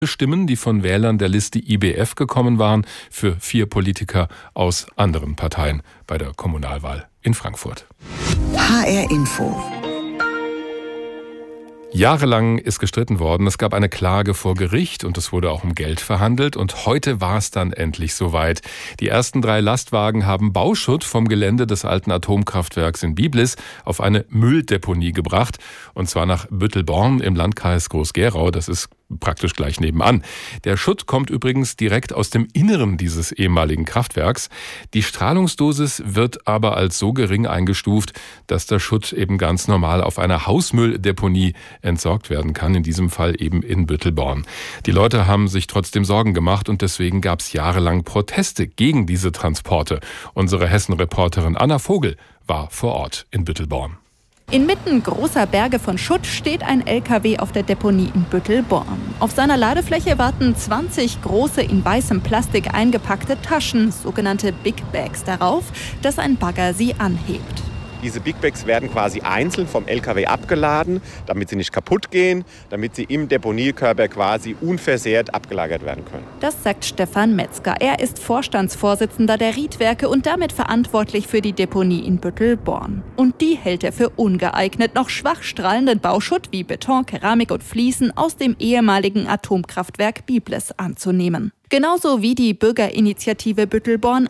Stimmen, die von Wählern der Liste IBF gekommen waren, für 4 Politiker aus anderen Parteien bei der Kommunalwahl in Frankfurt. HR Info. Jahrelang ist gestritten worden. Es gab eine Klage vor Gericht und es wurde auch um Geld verhandelt. Und heute war es dann endlich soweit. Die ersten 3 Lastwagen haben Bauschutt vom Gelände des alten Atomkraftwerks in Biblis auf eine Mülldeponie gebracht. Und zwar nach Büttelborn im Landkreis Groß-Gerau. Das ist praktisch gleich nebenan. Der Schutt kommt übrigens direkt aus dem Inneren dieses ehemaligen Kraftwerks. Die Strahlungsdosis wird aber als so gering eingestuft, dass der Schutt eben ganz normal auf einer Hausmülldeponie entsorgt werden kann, in diesem Fall eben in Büttelborn. Die Leute haben sich trotzdem Sorgen gemacht und deswegen gab es jahrelang Proteste gegen diese Transporte. Unsere Hessen-Reporterin Anna Vogel war vor Ort in Büttelborn. Inmitten großer Berge von Schutt steht ein LKW auf der Deponie in Büttelborn. Auf seiner Ladefläche warten 20 große in weißem Plastik eingepackte Taschen, sogenannte Big Bags, darauf, dass ein Bagger sie anhebt. Diese Big Bags werden quasi einzeln vom LKW abgeladen, damit sie nicht kaputt gehen, damit sie im Deponiekörper quasi unversehrt abgelagert werden können. Das sagt Stefan Metzger. Er ist Vorstandsvorsitzender der Riedwerke und damit verantwortlich für die Deponie in Büttelborn. Und die hält er für ungeeignet, noch schwach strahlenden Bauschutt wie Beton, Keramik und Fliesen aus dem ehemaligen Atomkraftwerk Biblis anzunehmen. Genauso wie die Bürgerinitiative Büttelborn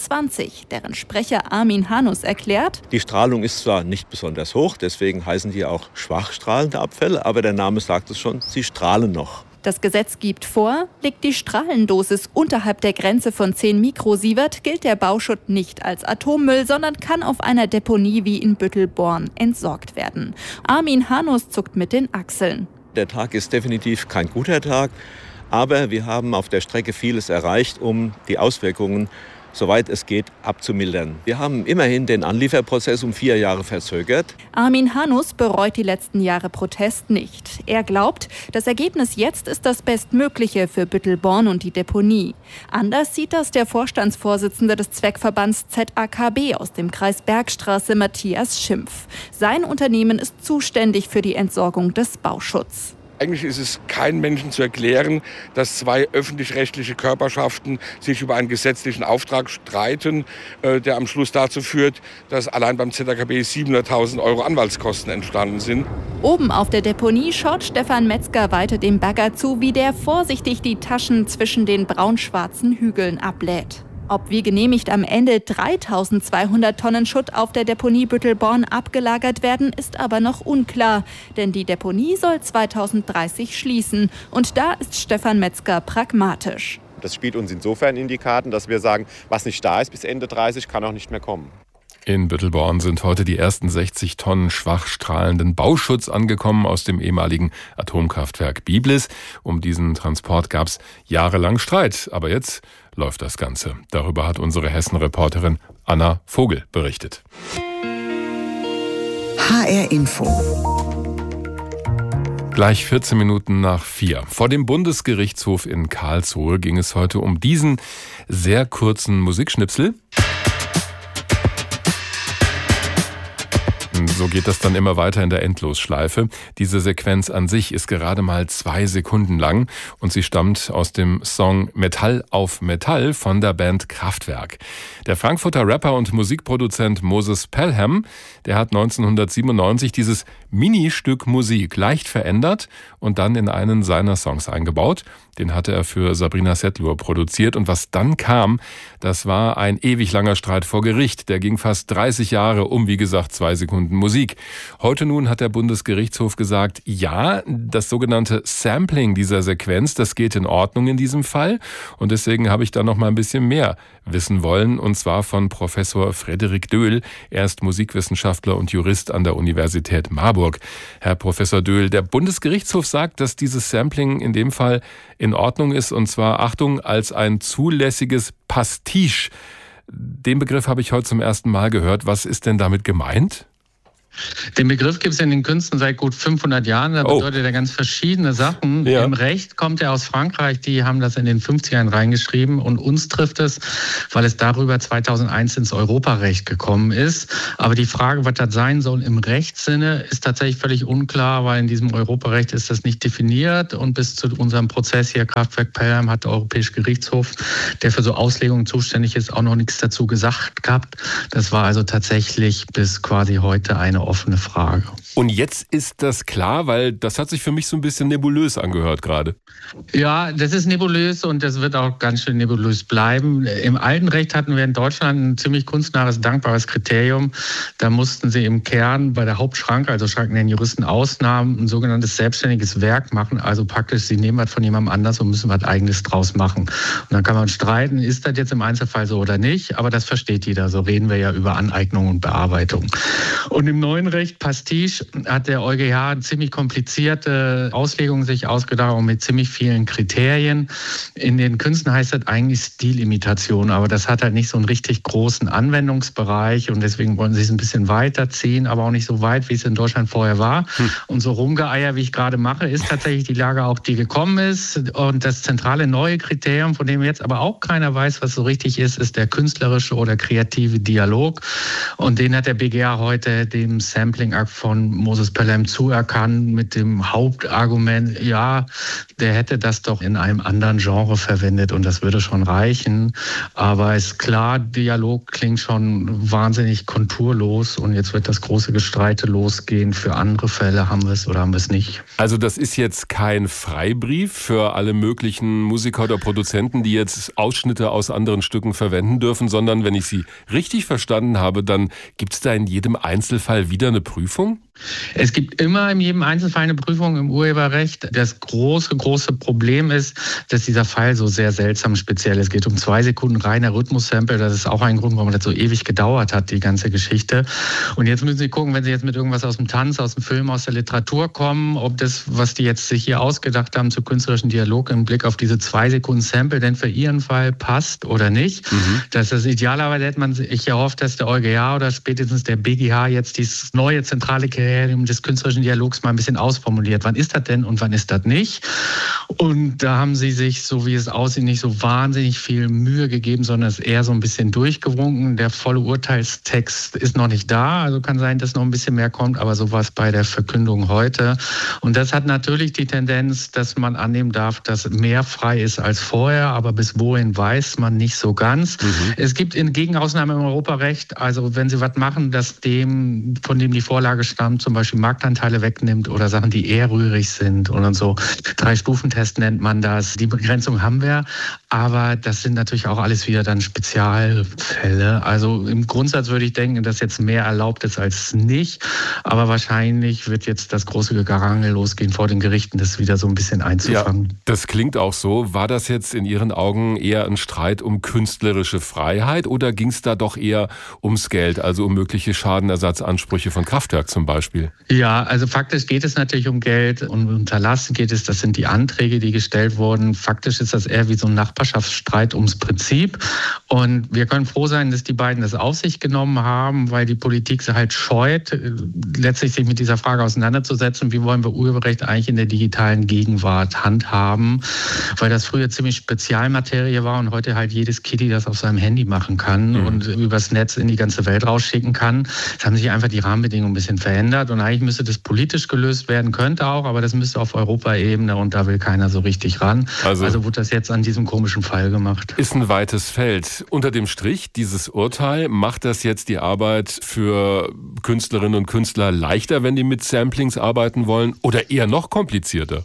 21, deren Sprecher Armin Hanus erklärt: Die Strahlung ist zwar nicht besonders hoch, deswegen heißen die auch schwach strahlende Abfälle, aber der Name sagt es schon, sie strahlen noch. Das Gesetz gibt vor, liegt die Strahlendosis unterhalb der Grenze von 10 Mikrosievert, gilt der Bauschutt nicht als Atommüll, sondern kann auf einer Deponie wie in Büttelborn entsorgt werden. Armin Hanus zuckt mit den Achseln. Der Tag ist definitiv kein guter Tag. Aber wir haben auf der Strecke vieles erreicht, um die Auswirkungen, soweit es geht, abzumildern. Wir haben immerhin den Anlieferprozess um 4 Jahre verzögert. Armin Hanus bereut die letzten Jahre Protest nicht. Er glaubt, das Ergebnis jetzt ist das Bestmögliche für Büttelborn und die Deponie. Anders sieht das der Vorstandsvorsitzende des Zweckverbands ZAKB aus dem Kreis Bergstraße, Matthias Schimpf. Sein Unternehmen ist zuständig für die Entsorgung des Bauschutts. Eigentlich ist es keinem Menschen zu erklären, dass 2 öffentlich-rechtliche Körperschaften sich über einen gesetzlichen Auftrag streiten, der am Schluss dazu führt, dass allein beim ZAKB 700.000 € Anwaltskosten entstanden sind. Oben auf der Deponie schaut Stefan Metzger weiter dem Bagger zu, wie der vorsichtig die Taschen zwischen den braun-schwarzen Hügeln ablädt. Ob wie genehmigt am Ende 3.200 Tonnen Schutt auf der Deponie Büttelborn abgelagert werden, ist aber noch unklar. Denn die Deponie soll 2030 schließen. Und da ist Stefan Metzger pragmatisch. Das spielt uns insofern in die Karten, dass wir sagen, was nicht da ist bis Ende 30, kann auch nicht mehr kommen. In Büttelborn sind heute die ersten 60 Tonnen schwach strahlenden Bauschutz angekommen aus dem ehemaligen Atomkraftwerk Biblis. Um diesen Transport gab es jahrelang Streit. Aber jetzt läuft das Ganze. Darüber hat unsere Hessen-Reporterin Anna Vogel berichtet. HR Info. Gleich 14 Minuten nach 4. Vor dem Bundesgerichtshof in Karlsruhe ging es heute um diesen sehr kurzen Musikschnipsel. So geht das dann immer weiter in der Endlosschleife. Diese Sequenz an sich ist gerade mal 2 Sekunden lang und sie stammt aus dem Song Metall auf Metall von der Band Kraftwerk. Der Frankfurter Rapper und Musikproduzent Moses Pelham, der hat 1997 dieses Ministück Musik leicht verändert und dann in einen seiner Songs eingebaut. Den hatte er für Sabrina Setlur produziert und was dann kam, das war ein ewig langer Streit vor Gericht. Der ging fast 30 Jahre um, wie gesagt, 2 Sekunden Musik. Heute nun hat der Bundesgerichtshof gesagt, ja, das sogenannte Sampling dieser Sequenz, das geht in Ordnung in diesem Fall und deswegen habe ich da noch mal ein bisschen mehr wissen wollen und zwar von Professor Frederik Döhl. Er ist Musikwissenschaftler und Jurist an der Universität Marburg. Herr Professor Döhl, der Bundesgerichtshof sagt, dass dieses Sampling in dem Fall in Ordnung ist und zwar, Achtung, als ein zulässiges Pastiche. Den Begriff habe ich heute zum ersten Mal gehört. Was ist denn damit gemeint? Den Begriff gibt es in den Künsten seit gut 500 Jahren. Da bedeutet er ganz verschiedene Sachen. Ja. Im Recht kommt er aus Frankreich. Die haben das in den 50ern reingeschrieben. Und uns trifft es, weil es darüber 2001 ins Europarecht gekommen ist. Aber die Frage, was das sein soll im Rechtssinne, ist tatsächlich völlig unklar, weil in diesem Europarecht ist das nicht definiert. Und bis zu unserem Prozess hier Kraftwerk Pelham hat der Europäische Gerichtshof, der für so Auslegungen zuständig ist, auch noch nichts dazu gesagt gehabt. Das war also tatsächlich bis quasi heute eine offene Frage. Und jetzt ist das klar, weil das hat sich für mich so ein bisschen nebulös angehört gerade. Ja, das ist nebulös und das wird auch ganz schön nebulös bleiben. Im alten Recht hatten wir in Deutschland ein ziemlich kunstnahes, dankbares Kriterium. Da mussten sie im Kern bei der Hauptschranke, also Schranken nennen Juristen Ausnahmen, ein sogenanntes selbstständiges Werk machen. Also praktisch, sie nehmen was von jemandem anders und müssen was Eigenes draus machen. Und dann kann man streiten, ist das jetzt im Einzelfall so oder nicht, aber das versteht jeder. So reden wir ja über Aneignung und Bearbeitung. Und im neuen Recht Pastiche hat der EuGH eine ziemlich komplizierte Auslegung sich ausgedacht und mit ziemlich vielen Kriterien. In den Künsten heißt das eigentlich Stilimitation, aber das hat halt nicht so einen richtig großen Anwendungsbereich und deswegen wollen sie es ein bisschen weiterziehen, aber auch nicht so weit, wie es in Deutschland vorher war. Und so Rumgeeier, wie ich gerade mache, ist tatsächlich die Lage auch, die gekommen ist. Und das zentrale neue Kriterium, von dem jetzt aber auch keiner weiß, was so richtig ist, ist der künstlerische oder kreative Dialog. Und den hat der BGH heute dem Sampling-Akt von Moses Pelham zuerkannt mit dem Hauptargument, ja, der hätte das doch in einem anderen Genre verwendet und das würde schon reichen. Aber ist klar, Dialog klingt schon wahnsinnig konturlos und jetzt wird das große Gestreite losgehen. Für andere Fälle haben wir es oder haben wir es nicht. Also das ist jetzt kein Freibrief für alle möglichen Musiker oder Produzenten, die jetzt Ausschnitte aus anderen Stücken verwenden dürfen, sondern wenn ich Sie richtig verstanden habe, dann gibt es da in jedem Einzelfall wieder eine Prüfung? Es gibt immer in jedem Einzelfall eine Prüfung im Urheberrecht. Das große Problem ist, dass dieser Fall so sehr seltsam speziell ist. Es geht um 2 Sekunden reiner Rhythmus-Sample. Das ist auch ein Grund, warum das so ewig gedauert hat, die ganze Geschichte. Und jetzt müssen Sie gucken, wenn Sie jetzt mit irgendwas aus dem Tanz, aus dem Film, aus der Literatur kommen, ob das, was die jetzt sich hier ausgedacht haben zu künstlerischen Dialog im Blick auf diese 2 Sekunden Sample, denn für Ihren Fall passt oder nicht. Das ist idealerweise hätte man sich erhofft, dass der EuGH oder spätestens der BGH jetzt dieses neue zentrale Kriterium des künstlerischen Dialogs mal ein bisschen ausformuliert. Wann ist das denn und wann ist das nicht? Und da haben sie sich, so wie es aussieht, nicht so wahnsinnig viel Mühe gegeben, sondern es eher so ein bisschen durchgewunken. Der volle Urteilstext ist noch nicht da, also kann sein, dass noch ein bisschen mehr kommt, aber so war es bei der Verkündung heute. Und das hat natürlich die Tendenz, dass man annehmen darf, dass mehr frei ist als vorher, aber bis wohin weiß man nicht so ganz. Es gibt in Gegenausnahmen im Europarecht, also wenn Sie was machen, das dem, von dem die Vorlage stammt, zum Beispiel Marktanteile wegnimmt oder Sachen, die eher rührig sind und so. 3-Stufen-Test nennt man das. Die Begrenzung haben wir, aber das sind natürlich auch alles wieder dann Spezialfälle. Also im Grundsatz würde ich denken, dass jetzt mehr erlaubt ist als nicht, aber wahrscheinlich wird jetzt das große Gerangel losgehen vor den Gerichten, das wieder so ein bisschen einzufangen. Ja, das klingt auch so. War das jetzt in Ihren Augen eher ein Streit um künstlerische Freiheit oder ging es da doch eher ums Geld, also um mögliche Schadenersatzansprüche von Kraftwerk zum Beispiel? Ja, also faktisch geht es natürlich um Geld und um Unterlassen geht es, das sind die Anträge, die gestellt wurden. Faktisch ist das eher wie so ein Nachbarschaftsstreit ums Prinzip. Und wir können froh sein, dass die beiden das auf sich genommen haben, weil die Politik sie halt scheut, letztlich sich mit dieser Frage auseinanderzusetzen, wie wollen wir Urheberrecht eigentlich in der digitalen Gegenwart handhaben, weil das früher ziemlich Spezialmaterie war und heute halt jedes Kitty das auf seinem Handy machen kann und übers Netz in die ganze Welt rausschicken kann. Es haben sich einfach die Rahmenbedingungen ein bisschen verändert und eigentlich müsste das politisch gelöst werden, könnte auch, aber das müsste auf Europaebene und da will keiner so richtig ran. Also wurde das jetzt an diesem komischen Fall gemacht. Ist ein weites Feld. Unter dem Strich, dieses Urteil, macht das jetzt die Arbeit für Künstlerinnen und Künstler leichter, wenn die mit Samplings arbeiten wollen, oder eher noch komplizierter?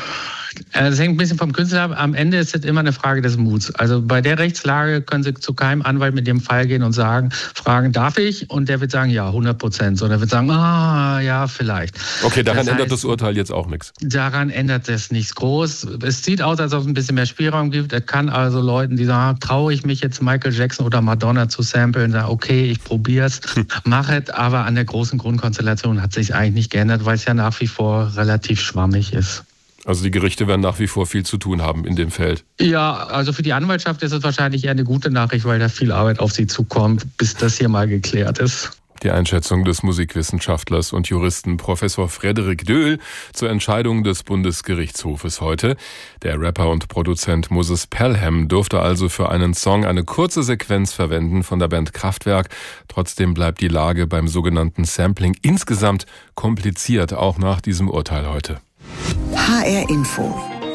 Das hängt ein bisschen vom Künstler ab. Am Ende ist es immer eine Frage des Muts. Also bei der Rechtslage können Sie zu keinem Anwalt mit dem Fall gehen und fragen, darf ich? Und der wird sagen, ja, 100%. Und er wird sagen, ja, vielleicht. Okay, daran ändert das Urteil jetzt auch nichts. Daran ändert es nichts groß. Es sieht aus, als ob es ein bisschen mehr Spielraum gibt. Er kann also Leuten, die sagen, traue ich mich jetzt Michael Jackson oder Madonna zu samplen, sagen, okay, ich probier's, mach es. Aber an der großen Grundkonstellation hat sich eigentlich nicht geändert, weil es ja nach wie vor relativ schwammig ist. Also die Gerichte werden nach wie vor viel zu tun haben in dem Feld. Ja, also für die Anwaltschaft ist es wahrscheinlich eher eine gute Nachricht, weil da viel Arbeit auf sie zukommt, bis das hier mal geklärt ist. Die Einschätzung des Musikwissenschaftlers und Juristen Professor Frederik Döhl zur Entscheidung des Bundesgerichtshofes heute. Der Rapper und Produzent Moses Pelham durfte also für einen Song eine kurze Sequenz verwenden von der Band Kraftwerk. Trotzdem bleibt die Lage beim sogenannten Sampling insgesamt kompliziert, auch nach diesem Urteil heute. HR Info.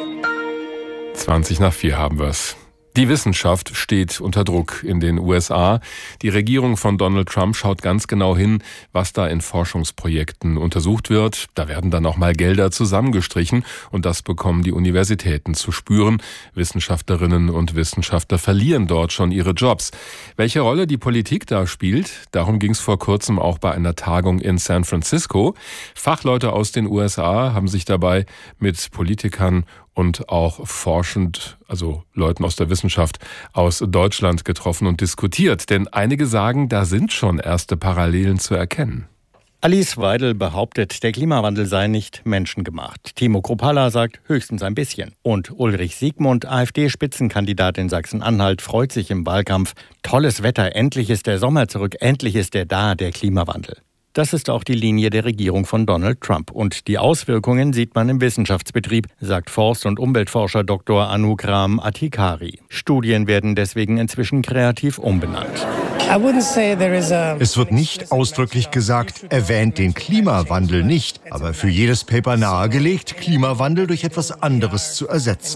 4:20 haben wir's. Die Wissenschaft steht unter Druck in den USA. Die Regierung von Donald Trump schaut ganz genau hin, was da in Forschungsprojekten untersucht wird. Da werden dann auch mal Gelder zusammengestrichen und das bekommen die Universitäten zu spüren. Wissenschaftlerinnen und Wissenschaftler verlieren dort schon ihre Jobs. Welche Rolle die Politik da spielt, darum ging es vor kurzem auch bei einer Tagung in San Francisco. Fachleute aus den USA haben sich dabei mit Politikern und auch forschend, also Leuten aus der Wissenschaft aus Deutschland getroffen und diskutiert. Denn einige sagen, da sind schon erste Parallelen zu erkennen. Alice Weidel behauptet, der Klimawandel sei nicht menschengemacht. Timo Kruppalla sagt höchstens ein bisschen. Und Ulrich Siegmund, AfD-Spitzenkandidat in Sachsen-Anhalt, freut sich im Wahlkampf. Tolles Wetter, endlich ist der Sommer zurück, endlich ist er da, der Klimawandel. Das ist auch die Linie der Regierung von Donald Trump. Und die Auswirkungen sieht man im Wissenschaftsbetrieb, sagt Forst- und Umweltforscher Dr. Anukram Atikari. Studien werden deswegen inzwischen kreativ umbenannt. Es wird nicht ausdrücklich gesagt, erwähnt den Klimawandel nicht, aber für jedes Paper nahegelegt, Klimawandel durch etwas anderes zu ersetzen.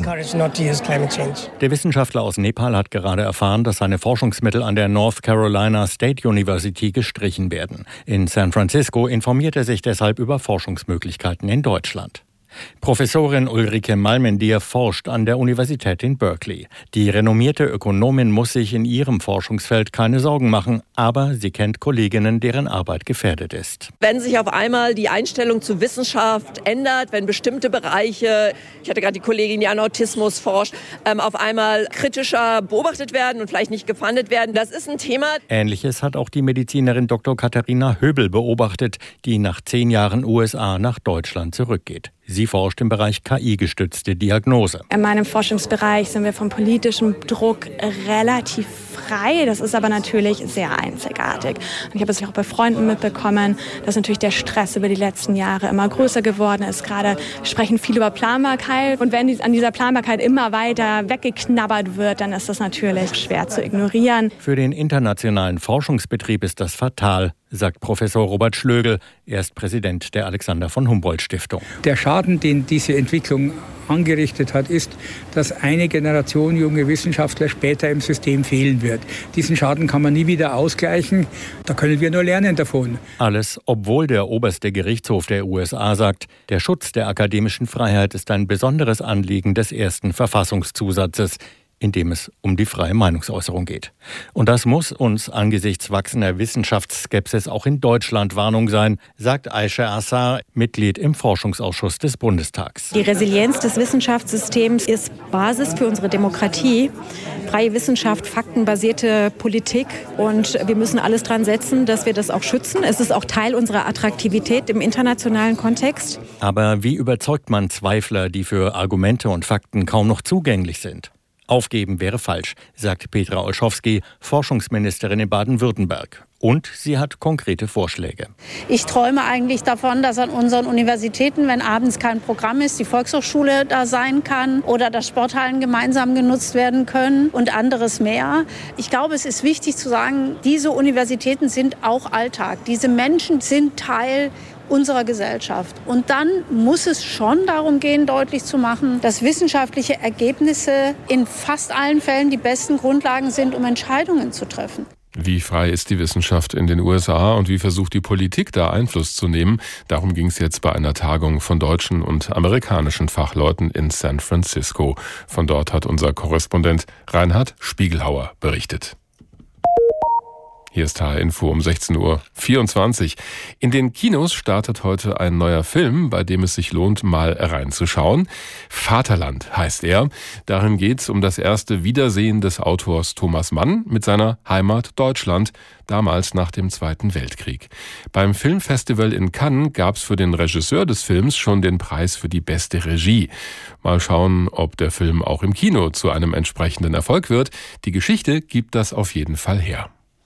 Der Wissenschaftler aus Nepal hat gerade erfahren, dass seine Forschungsmittel an der North Carolina State University gestrichen werden. In San Francisco informiert er sich deshalb über Forschungsmöglichkeiten in Deutschland. Professorin Ulrike Malmendier forscht an der Universität in Berkeley. Die renommierte Ökonomin muss sich in ihrem Forschungsfeld keine Sorgen machen, aber sie kennt Kolleginnen, deren Arbeit gefährdet ist. Wenn sich auf einmal die Einstellung zur Wissenschaft ändert, wenn bestimmte Bereiche, ich hatte gerade die Kollegin, die an Autismus forscht, auf einmal kritischer beobachtet werden und vielleicht nicht gefundet werden, das ist ein Thema. Ähnliches hat auch die Medizinerin Dr. Katharina Höbel beobachtet, die nach 10 Jahren USA nach Deutschland zurückgeht. Sie forscht im Bereich KI-gestützte Diagnose. In meinem Forschungsbereich sind wir vom politischen Druck relativ frei. Das ist aber natürlich sehr einzigartig. Und ich habe es auch bei Freunden mitbekommen, dass natürlich der Stress über die letzten Jahre immer größer geworden ist. Gerade sprechen viele über Planbarkeit. Und wenn an dieser Planbarkeit immer weiter weggeknabbert wird, dann ist das natürlich schwer zu ignorieren. Für den internationalen Forschungsbetrieb ist das fatal, sagt Professor Robert Schlögl. Er ist Präsident der Alexander von Humboldt Stiftung. Der Schaden, den diese Entwicklung angerichtet hat, ist, dass eine Generation junge Wissenschaftler später im System fehlen wird. Diesen Schaden kann man nie wieder ausgleichen. Da können wir nur lernen davon. Alles, obwohl der oberste Gerichtshof der USA sagt, der Schutz der akademischen Freiheit ist ein besonderes Anliegen des ersten Verfassungszusatzes, in dem es um die freie Meinungsäußerung geht. Und das muss uns angesichts wachsender Wissenschaftsskepsis auch in Deutschland Warnung sein, sagt Aisha Assar, Mitglied im Forschungsausschuss des Bundestags. Die Resilienz des Wissenschaftssystems ist Basis für unsere Demokratie. Freie Wissenschaft, faktenbasierte Politik und wir müssen alles dran setzen, dass wir das auch schützen. Es ist auch Teil unserer Attraktivität im internationalen Kontext. Aber wie überzeugt man Zweifler, die für Argumente und Fakten kaum noch zugänglich sind? Aufgeben wäre falsch, sagt Petra Olschowski, Forschungsministerin in Baden-Württemberg. Und sie hat konkrete Vorschläge. Ich träume eigentlich davon, dass an unseren Universitäten, wenn abends kein Programm ist, die Volkshochschule da sein kann oder dass Sporthallen gemeinsam genutzt werden können und anderes mehr. Ich glaube, es ist wichtig zu sagen, diese Universitäten sind auch Alltag. Diese Menschen sind Teil unserer Gesellschaft. Und dann muss es schon darum gehen, deutlich zu machen, dass wissenschaftliche Ergebnisse in fast allen Fällen die besten Grundlagen sind, um Entscheidungen zu treffen. Wie frei ist die Wissenschaft in den USA und wie versucht die Politik da Einfluss zu nehmen? Darum ging es jetzt bei einer Tagung von deutschen und amerikanischen Fachleuten in San Francisco. Von dort hat unser Korrespondent Reinhard Spiegelhauer berichtet. Hier ist HR Info um 16:24 Uhr. In den Kinos startet heute ein neuer Film, bei dem es sich lohnt, mal reinzuschauen. Vaterland heißt er. Darin geht es um das erste Wiedersehen des Autors Thomas Mann mit seiner Heimat Deutschland, damals nach dem Zweiten Weltkrieg. Beim Filmfestival in Cannes gab es für den Regisseur des Films schon den Preis für die beste Regie. Mal schauen, ob der Film auch im Kino zu einem entsprechenden Erfolg wird. Die Geschichte gibt das auf jeden Fall her.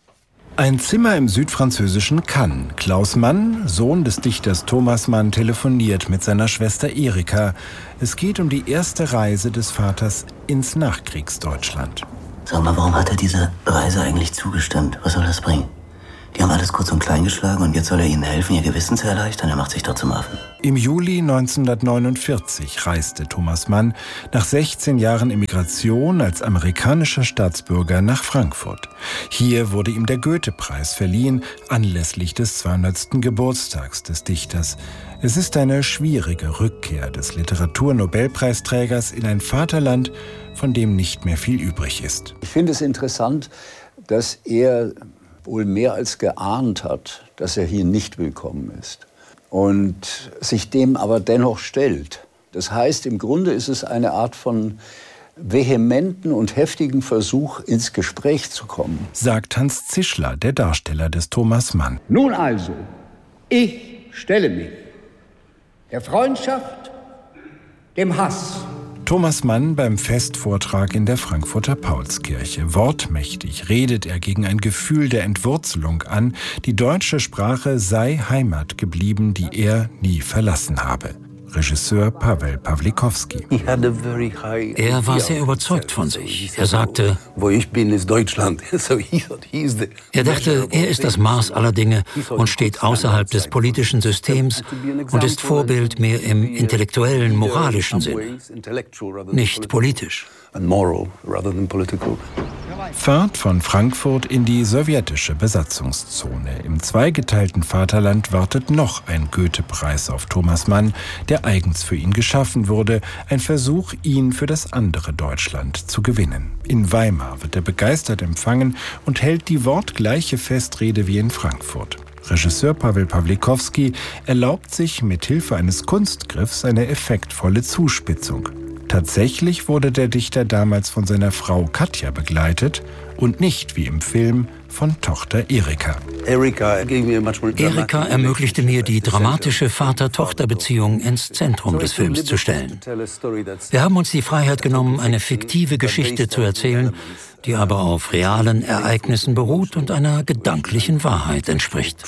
Ein Zimmer im südfranzösischen Cannes. Klaus Mann, Sohn des Dichters Thomas Mann, telefoniert mit seiner Schwester Erika. Es geht um die erste Reise des Vaters ins Nachkriegsdeutschland. Sag mal, warum hat er dieser Reise eigentlich zugestimmt? Was soll das bringen? Die haben alles kurz und klein geschlagen und jetzt soll er ihnen helfen, ihr Gewissen zu erleichtern. Er macht sich doch zum Affen. Im Juli 1949 reiste Thomas Mann nach 16 Jahren Emigration als amerikanischer Staatsbürger nach Frankfurt. Hier wurde ihm der Goethe-Preis verliehen, anlässlich des 200. Geburtstags des Dichters. Es ist eine schwierige Rückkehr des Literaturnobelpreisträgers in ein Vaterland, von dem nicht mehr viel übrig ist. Ich finde es interessant, dass er wohl mehr als geahnt hat, dass er hier nicht willkommen ist und sich dem aber dennoch stellt. Das heißt, im Grunde ist es eine Art von vehementen und heftigen Versuch, ins Gespräch zu kommen. Sagt Hans Zischler, der Darsteller des Thomas Mann. Nun also, ich stelle mich der Freundschaft, dem Hass. Thomas Mann beim Festvortrag in der Frankfurter Paulskirche. Wortmächtig redet er gegen ein Gefühl der Entwurzelung an. Die deutsche Sprache sei Heimat geblieben, die er nie verlassen habe. Regisseur Paweł Pawlikowski. Er war sehr überzeugt von sich. Er sagte, wo ich bin, ist Deutschland. Er dachte, er ist das Maß aller Dinge und steht außerhalb des politischen Systems und ist Vorbild mehr im intellektuellen, moralischen Sinne, nicht politisch. Fahrt von Frankfurt in die sowjetische Besatzungszone. Im zweigeteilten Vaterland wartet noch ein Goethe-Preis auf Thomas Mann, der eigens für ihn geschaffen wurde. Ein Versuch, ihn für das andere Deutschland zu gewinnen. In Weimar wird er begeistert empfangen und hält die wortgleiche Festrede wie in Frankfurt. Regisseur Paweł Pawlikowski erlaubt sich mit Hilfe eines Kunstgriffs eine effektvolle Zuspitzung. Tatsächlich wurde der Dichter damals von seiner Frau Katja begleitet und nicht wie im Film von Tochter Erika. Erika ermöglichte mir, die dramatische Vater-Tochter-Beziehung ins Zentrum des Films zu stellen. Wir haben uns die Freiheit genommen, eine fiktive Geschichte zu erzählen, die aber auf realen Ereignissen beruht und einer gedanklichen Wahrheit entspricht.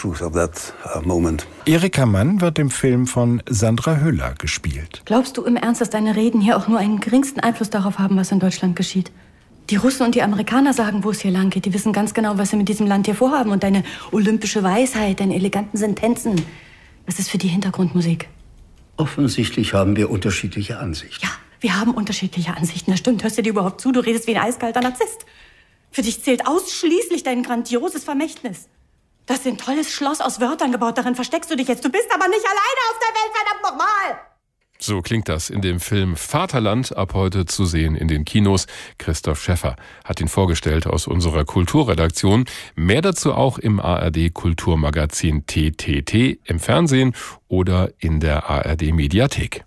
Erika Mann wird im Film von Sandra Hüller gespielt. Glaubst du im Ernst, dass deine Reden hier auch nur einen geringsten Einfluss darauf haben, was in Deutschland geschieht? Die Russen und die Amerikaner sagen, wo es hier lang geht. Die wissen ganz genau, was sie mit diesem Land hier vorhaben. Und deine olympische Weisheit, deine eleganten Sentenzen, das ist für die Hintergrundmusik. Offensichtlich haben wir unterschiedliche Ansichten. Ja, wir haben unterschiedliche Ansichten. Das stimmt. Hörst du dir überhaupt zu? Du redest wie ein eiskalter Narzisst. Für dich zählt ausschließlich dein grandioses Vermächtnis. Das ist ein tolles Schloss aus Wörtern gebaut. Darin versteckst du dich jetzt. Du bist aber nicht alleine auf der Welt, verdammt nochmal! So klingt das in dem Film Vaterland, ab heute zu sehen in den Kinos. Christoph Schäffer hat ihn vorgestellt aus unserer Kulturredaktion. Mehr dazu auch im ARD Kulturmagazin TTT, im Fernsehen oder in der ARD Mediathek.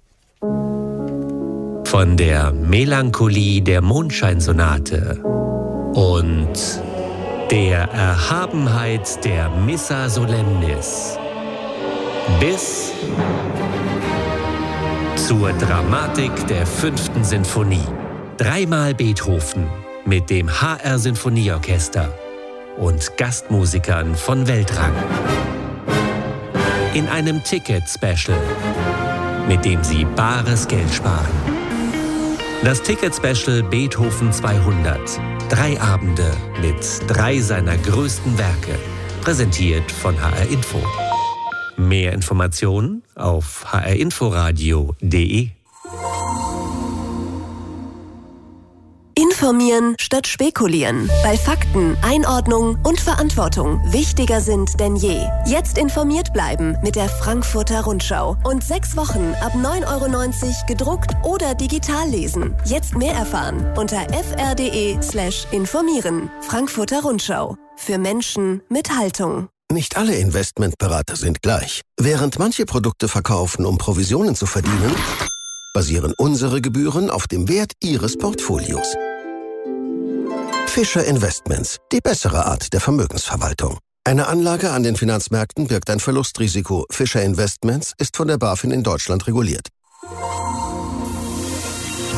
Von der Melancholie der Mondscheinsonate und der Erhabenheit der Missa Solemnis bis zur Dramatik der 5. Sinfonie. 3-mal Beethoven mit dem HR Sinfonieorchester und Gastmusikern von Weltrang. In einem Ticket-Special, mit dem Sie bares Geld sparen. Das Ticket-Special Beethoven 200. 3 Abende mit 3 seiner größten Werke. Präsentiert von HR Info. Mehr Informationen auf hrinforadio.de. Informieren statt spekulieren. Bei Fakten, Einordnung und Verantwortung wichtiger sind denn je. Jetzt informiert bleiben mit der Frankfurter Rundschau. Und 6 Wochen ab 9,90 € gedruckt oder digital lesen. Jetzt mehr erfahren unter fr.de/informieren. Frankfurter Rundschau. Für Menschen mit Haltung. Nicht alle Investmentberater sind gleich. Während manche Produkte verkaufen, um Provisionen zu verdienen, basieren unsere Gebühren auf dem Wert Ihres Portfolios. Fischer Investments, die bessere Art der Vermögensverwaltung. Eine Anlage an den Finanzmärkten birgt ein Verlustrisiko. Fischer Investments ist von der BaFin in Deutschland reguliert.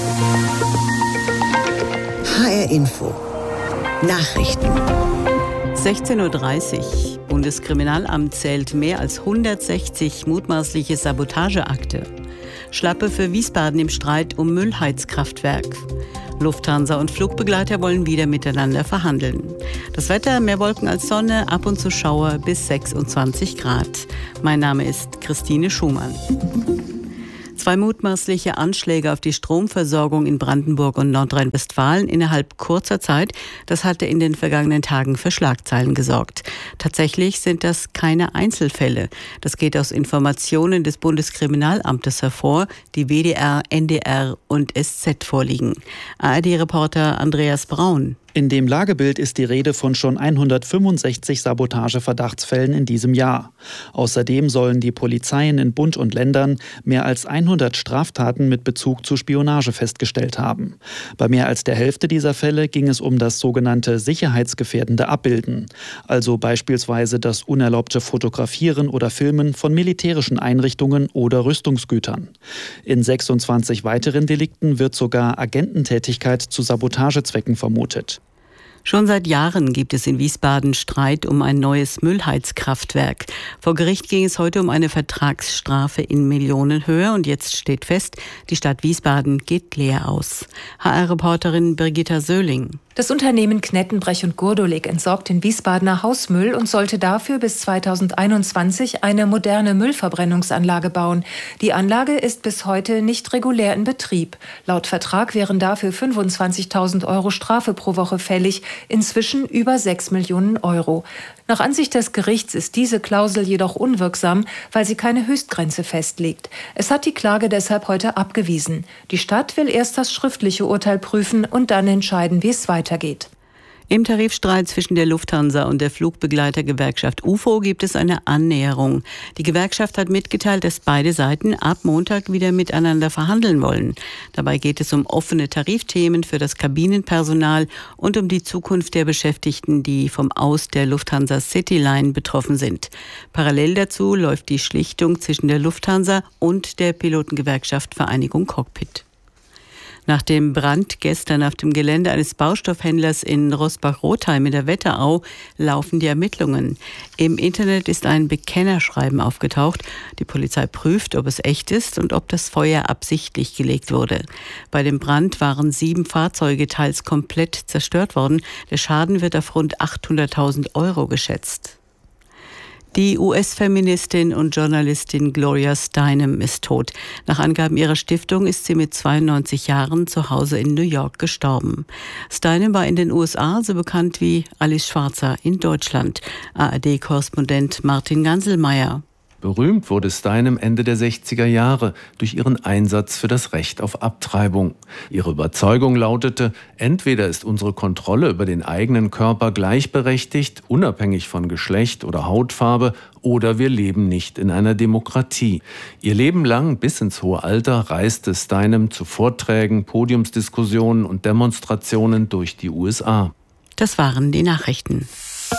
HR Info. Nachrichten. 16:30 Uhr. Bundeskriminalamt zählt mehr als 160 mutmaßliche Sabotageakte. Schlappe für Wiesbaden im Streit um Müllheizkraftwerk. Lufthansa und Flugbegleiter wollen wieder miteinander verhandeln. Das Wetter, mehr Wolken als Sonne, ab und zu Schauer bis 26 Grad. Mein Name ist Christine Schumann. 2 mutmaßliche Anschläge auf die Stromversorgung in Brandenburg und Nordrhein-Westfalen innerhalb kurzer Zeit, das hatte in den vergangenen Tagen für Schlagzeilen gesorgt. Tatsächlich sind das keine Einzelfälle. Das geht aus Informationen des Bundeskriminalamtes hervor, die WDR, NDR und SZ vorliegen. ARD-Reporter Andreas Braun. In dem Lagebild ist die Rede von schon 165 Sabotageverdachtsfällen in diesem Jahr. Außerdem sollen die Polizeien in Bund und Ländern mehr als 100 Straftaten mit Bezug zu Spionage festgestellt haben. Bei mehr als der Hälfte dieser Fälle ging es um das sogenannte sicherheitsgefährdende Abbilden, also beispielsweise das unerlaubte Fotografieren oder Filmen von militärischen Einrichtungen oder Rüstungsgütern. In 26 weiteren Delikten wird sogar Agententätigkeit zu Sabotagezwecken vermutet. Schon seit Jahren gibt es in Wiesbaden Streit um ein neues Müllheizkraftwerk. Vor Gericht ging es heute um eine Vertragsstrafe in Millionenhöhe und jetzt steht fest, die Stadt Wiesbaden geht leer aus. HR-Reporterin Birgitta Söhling. Das Unternehmen Knettenbrech und Gurdolik entsorgt den Wiesbadener Hausmüll und sollte dafür bis 2021 eine moderne Müllverbrennungsanlage bauen. Die Anlage ist bis heute nicht regulär in Betrieb. Laut Vertrag wären dafür 25.000 € Strafe pro Woche fällig, inzwischen über 6 Millionen €. Nach Ansicht des Gerichts ist diese Klausel jedoch unwirksam, weil sie keine Höchstgrenze festlegt. Es hat die Klage deshalb heute abgewiesen. Die Stadt will erst das schriftliche Urteil prüfen und dann entscheiden, wie es weitergeht. Im Tarifstreit zwischen der Lufthansa und der Flugbegleitergewerkschaft UFO gibt es eine Annäherung. Die Gewerkschaft hat mitgeteilt, dass beide Seiten ab Montag wieder miteinander verhandeln wollen. Dabei geht es um offene Tarifthemen für das Kabinenpersonal und um die Zukunft der Beschäftigten, die vom Aus der Lufthansa Cityline betroffen sind. Parallel dazu läuft die Schlichtung zwischen der Lufthansa und der Pilotengewerkschaft Vereinigung Cockpit. Nach dem Brand gestern auf dem Gelände eines Baustoffhändlers in Rosbach-Rotheim in der Wetterau laufen die Ermittlungen. Im Internet ist ein Bekennerschreiben aufgetaucht. Die Polizei prüft, ob es echt ist und ob das Feuer absichtlich gelegt wurde. Bei dem Brand waren 7 Fahrzeuge teils komplett zerstört worden. Der Schaden wird auf rund 800.000 € geschätzt. Die US-Feministin und Journalistin Gloria Steinem ist tot. Nach Angaben ihrer Stiftung ist sie mit 92 Jahren zu Hause in New York gestorben. Steinem war in den USA so bekannt wie Alice Schwarzer in Deutschland. ARD-Korrespondent Martin Ganselmeier. Berühmt wurde Steinem Ende der 60er Jahre durch ihren Einsatz für das Recht auf Abtreibung. Ihre Überzeugung lautete, entweder ist unsere Kontrolle über den eigenen Körper gleichberechtigt, unabhängig von Geschlecht oder Hautfarbe, oder wir leben nicht in einer Demokratie. Ihr Leben lang bis ins hohe Alter reiste Steinem zu Vorträgen, Podiumsdiskussionen und Demonstrationen durch die USA. Das waren die Nachrichten.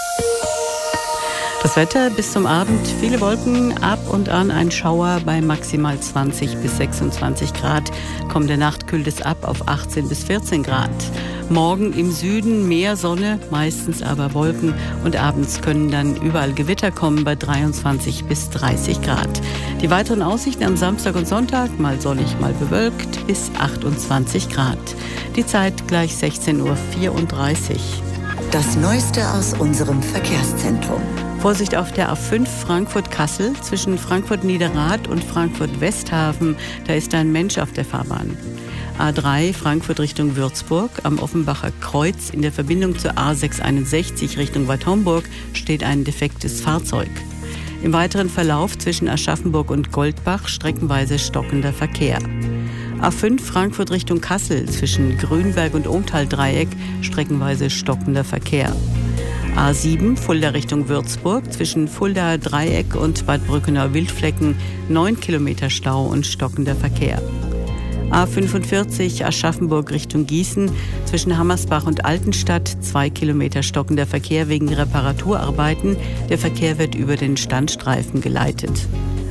Das Wetter bis zum Abend, viele Wolken, ab und an ein Schauer bei maximal 20 bis 26 Grad. Kommende Nacht kühlt es ab auf 18 bis 14 Grad. Morgen im Süden mehr Sonne, meistens aber Wolken und abends können dann überall Gewitter kommen bei 23 bis 30 Grad. Die weiteren Aussichten am Samstag und Sonntag, mal sonnig, mal bewölkt, bis 28 Grad. Die Zeit gleich 16:34 Uhr. Das Neueste aus unserem Verkehrszentrum. Vorsicht auf der A5 Frankfurt-Kassel zwischen Frankfurt-Niederrad und Frankfurt-Westhafen. Da ist ein Mensch auf der Fahrbahn. A3 Frankfurt Richtung Würzburg. Am Offenbacher Kreuz in der Verbindung zur A661 Richtung Bad Homburg steht ein defektes Fahrzeug. Im weiteren Verlauf zwischen Aschaffenburg und Goldbach streckenweise stockender Verkehr. A5 Frankfurt Richtung Kassel zwischen Grünberg und Ohmtal-Dreieck streckenweise stockender Verkehr. A7 Fulda Richtung Würzburg zwischen Fuldaer Dreieck und Bad Brückenau-Wildflecken 9 Kilometer Stau und stockender Verkehr. A45 Aschaffenburg Richtung Gießen zwischen Hammersbach und Altenstadt 2 Kilometer stockender Verkehr wegen Reparaturarbeiten. Der Verkehr wird über den Standstreifen geleitet.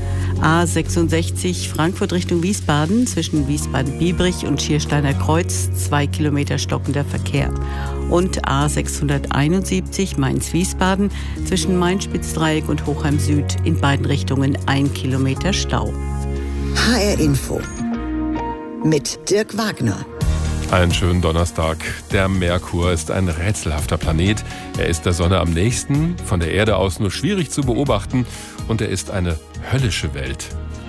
A66 Frankfurt Richtung Wiesbaden zwischen Wiesbaden-Biebrich und Schiersteiner Kreuz 2 Kilometer stockender Verkehr. und A671 Mainz-Wiesbaden zwischen Main-Spitzdreieck und Hochheim Süd in beiden Richtungen 1 Kilometer Stau. HR Info mit Dirk Wagner. Einen schönen Donnerstag. Der Merkur ist ein rätselhafter Planet. Er ist der Sonne am nächsten, von der Erde aus nur schwierig zu beobachten und er ist eine höllische Welt.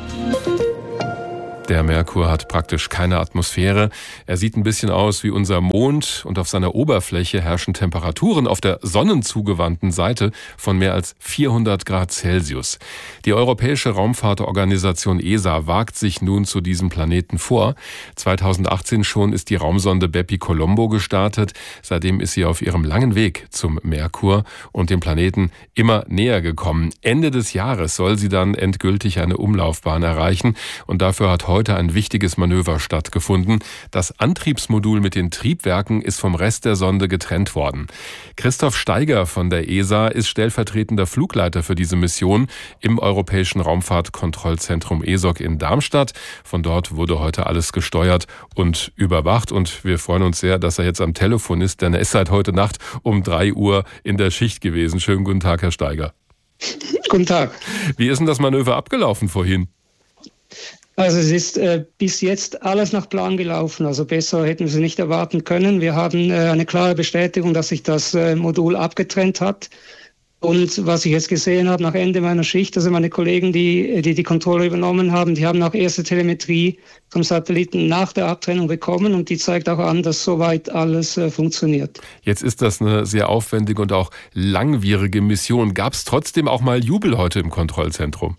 Der Merkur hat praktisch keine Atmosphäre. Er sieht ein bisschen aus wie unser Mond und auf seiner Oberfläche herrschen Temperaturen auf der sonnenzugewandten Seite von mehr als 400 Grad Celsius. Die Europäische Raumfahrtorganisation ESA wagt sich nun zu diesem Planeten vor. 2018 schon ist die Raumsonde Bepi-Colombo gestartet. Seitdem ist sie auf ihrem langen Weg zum Merkur und dem Planeten immer näher gekommen. Ende des Jahres soll sie dann endgültig eine Umlaufbahn erreichen und dafür hat heute ein wichtiges Manöver stattgefunden. Das Antriebsmodul mit den Triebwerken ist vom Rest der Sonde getrennt worden. Christoph Steiger von der ESA ist stellvertretender Flugleiter für diese Mission im Europäischen Raumfahrtkontrollzentrum ESOC in Darmstadt. Von dort wurde heute alles gesteuert und überwacht und wir freuen uns sehr, dass er jetzt am Telefon ist, denn er ist seit heute Nacht um 3 Uhr in der Schicht gewesen. Schönen guten Tag, Herr Steiger. Guten Tag. Wie ist denn das Manöver abgelaufen vorhin? Also es ist bis jetzt alles nach Plan gelaufen, also besser hätten wir es nicht erwarten können. Wir haben eine klare Bestätigung, dass sich das Modul abgetrennt hat. Und was ich jetzt gesehen habe nach Ende meiner Schicht, also meine Kollegen, die Kontrolle übernommen haben, die haben auch erste Telemetrie vom Satelliten nach der Abtrennung bekommen und die zeigt auch an, dass soweit alles funktioniert. Jetzt ist das eine sehr aufwendige und auch langwierige Mission. Gab es trotzdem auch mal Jubel heute im Kontrollzentrum?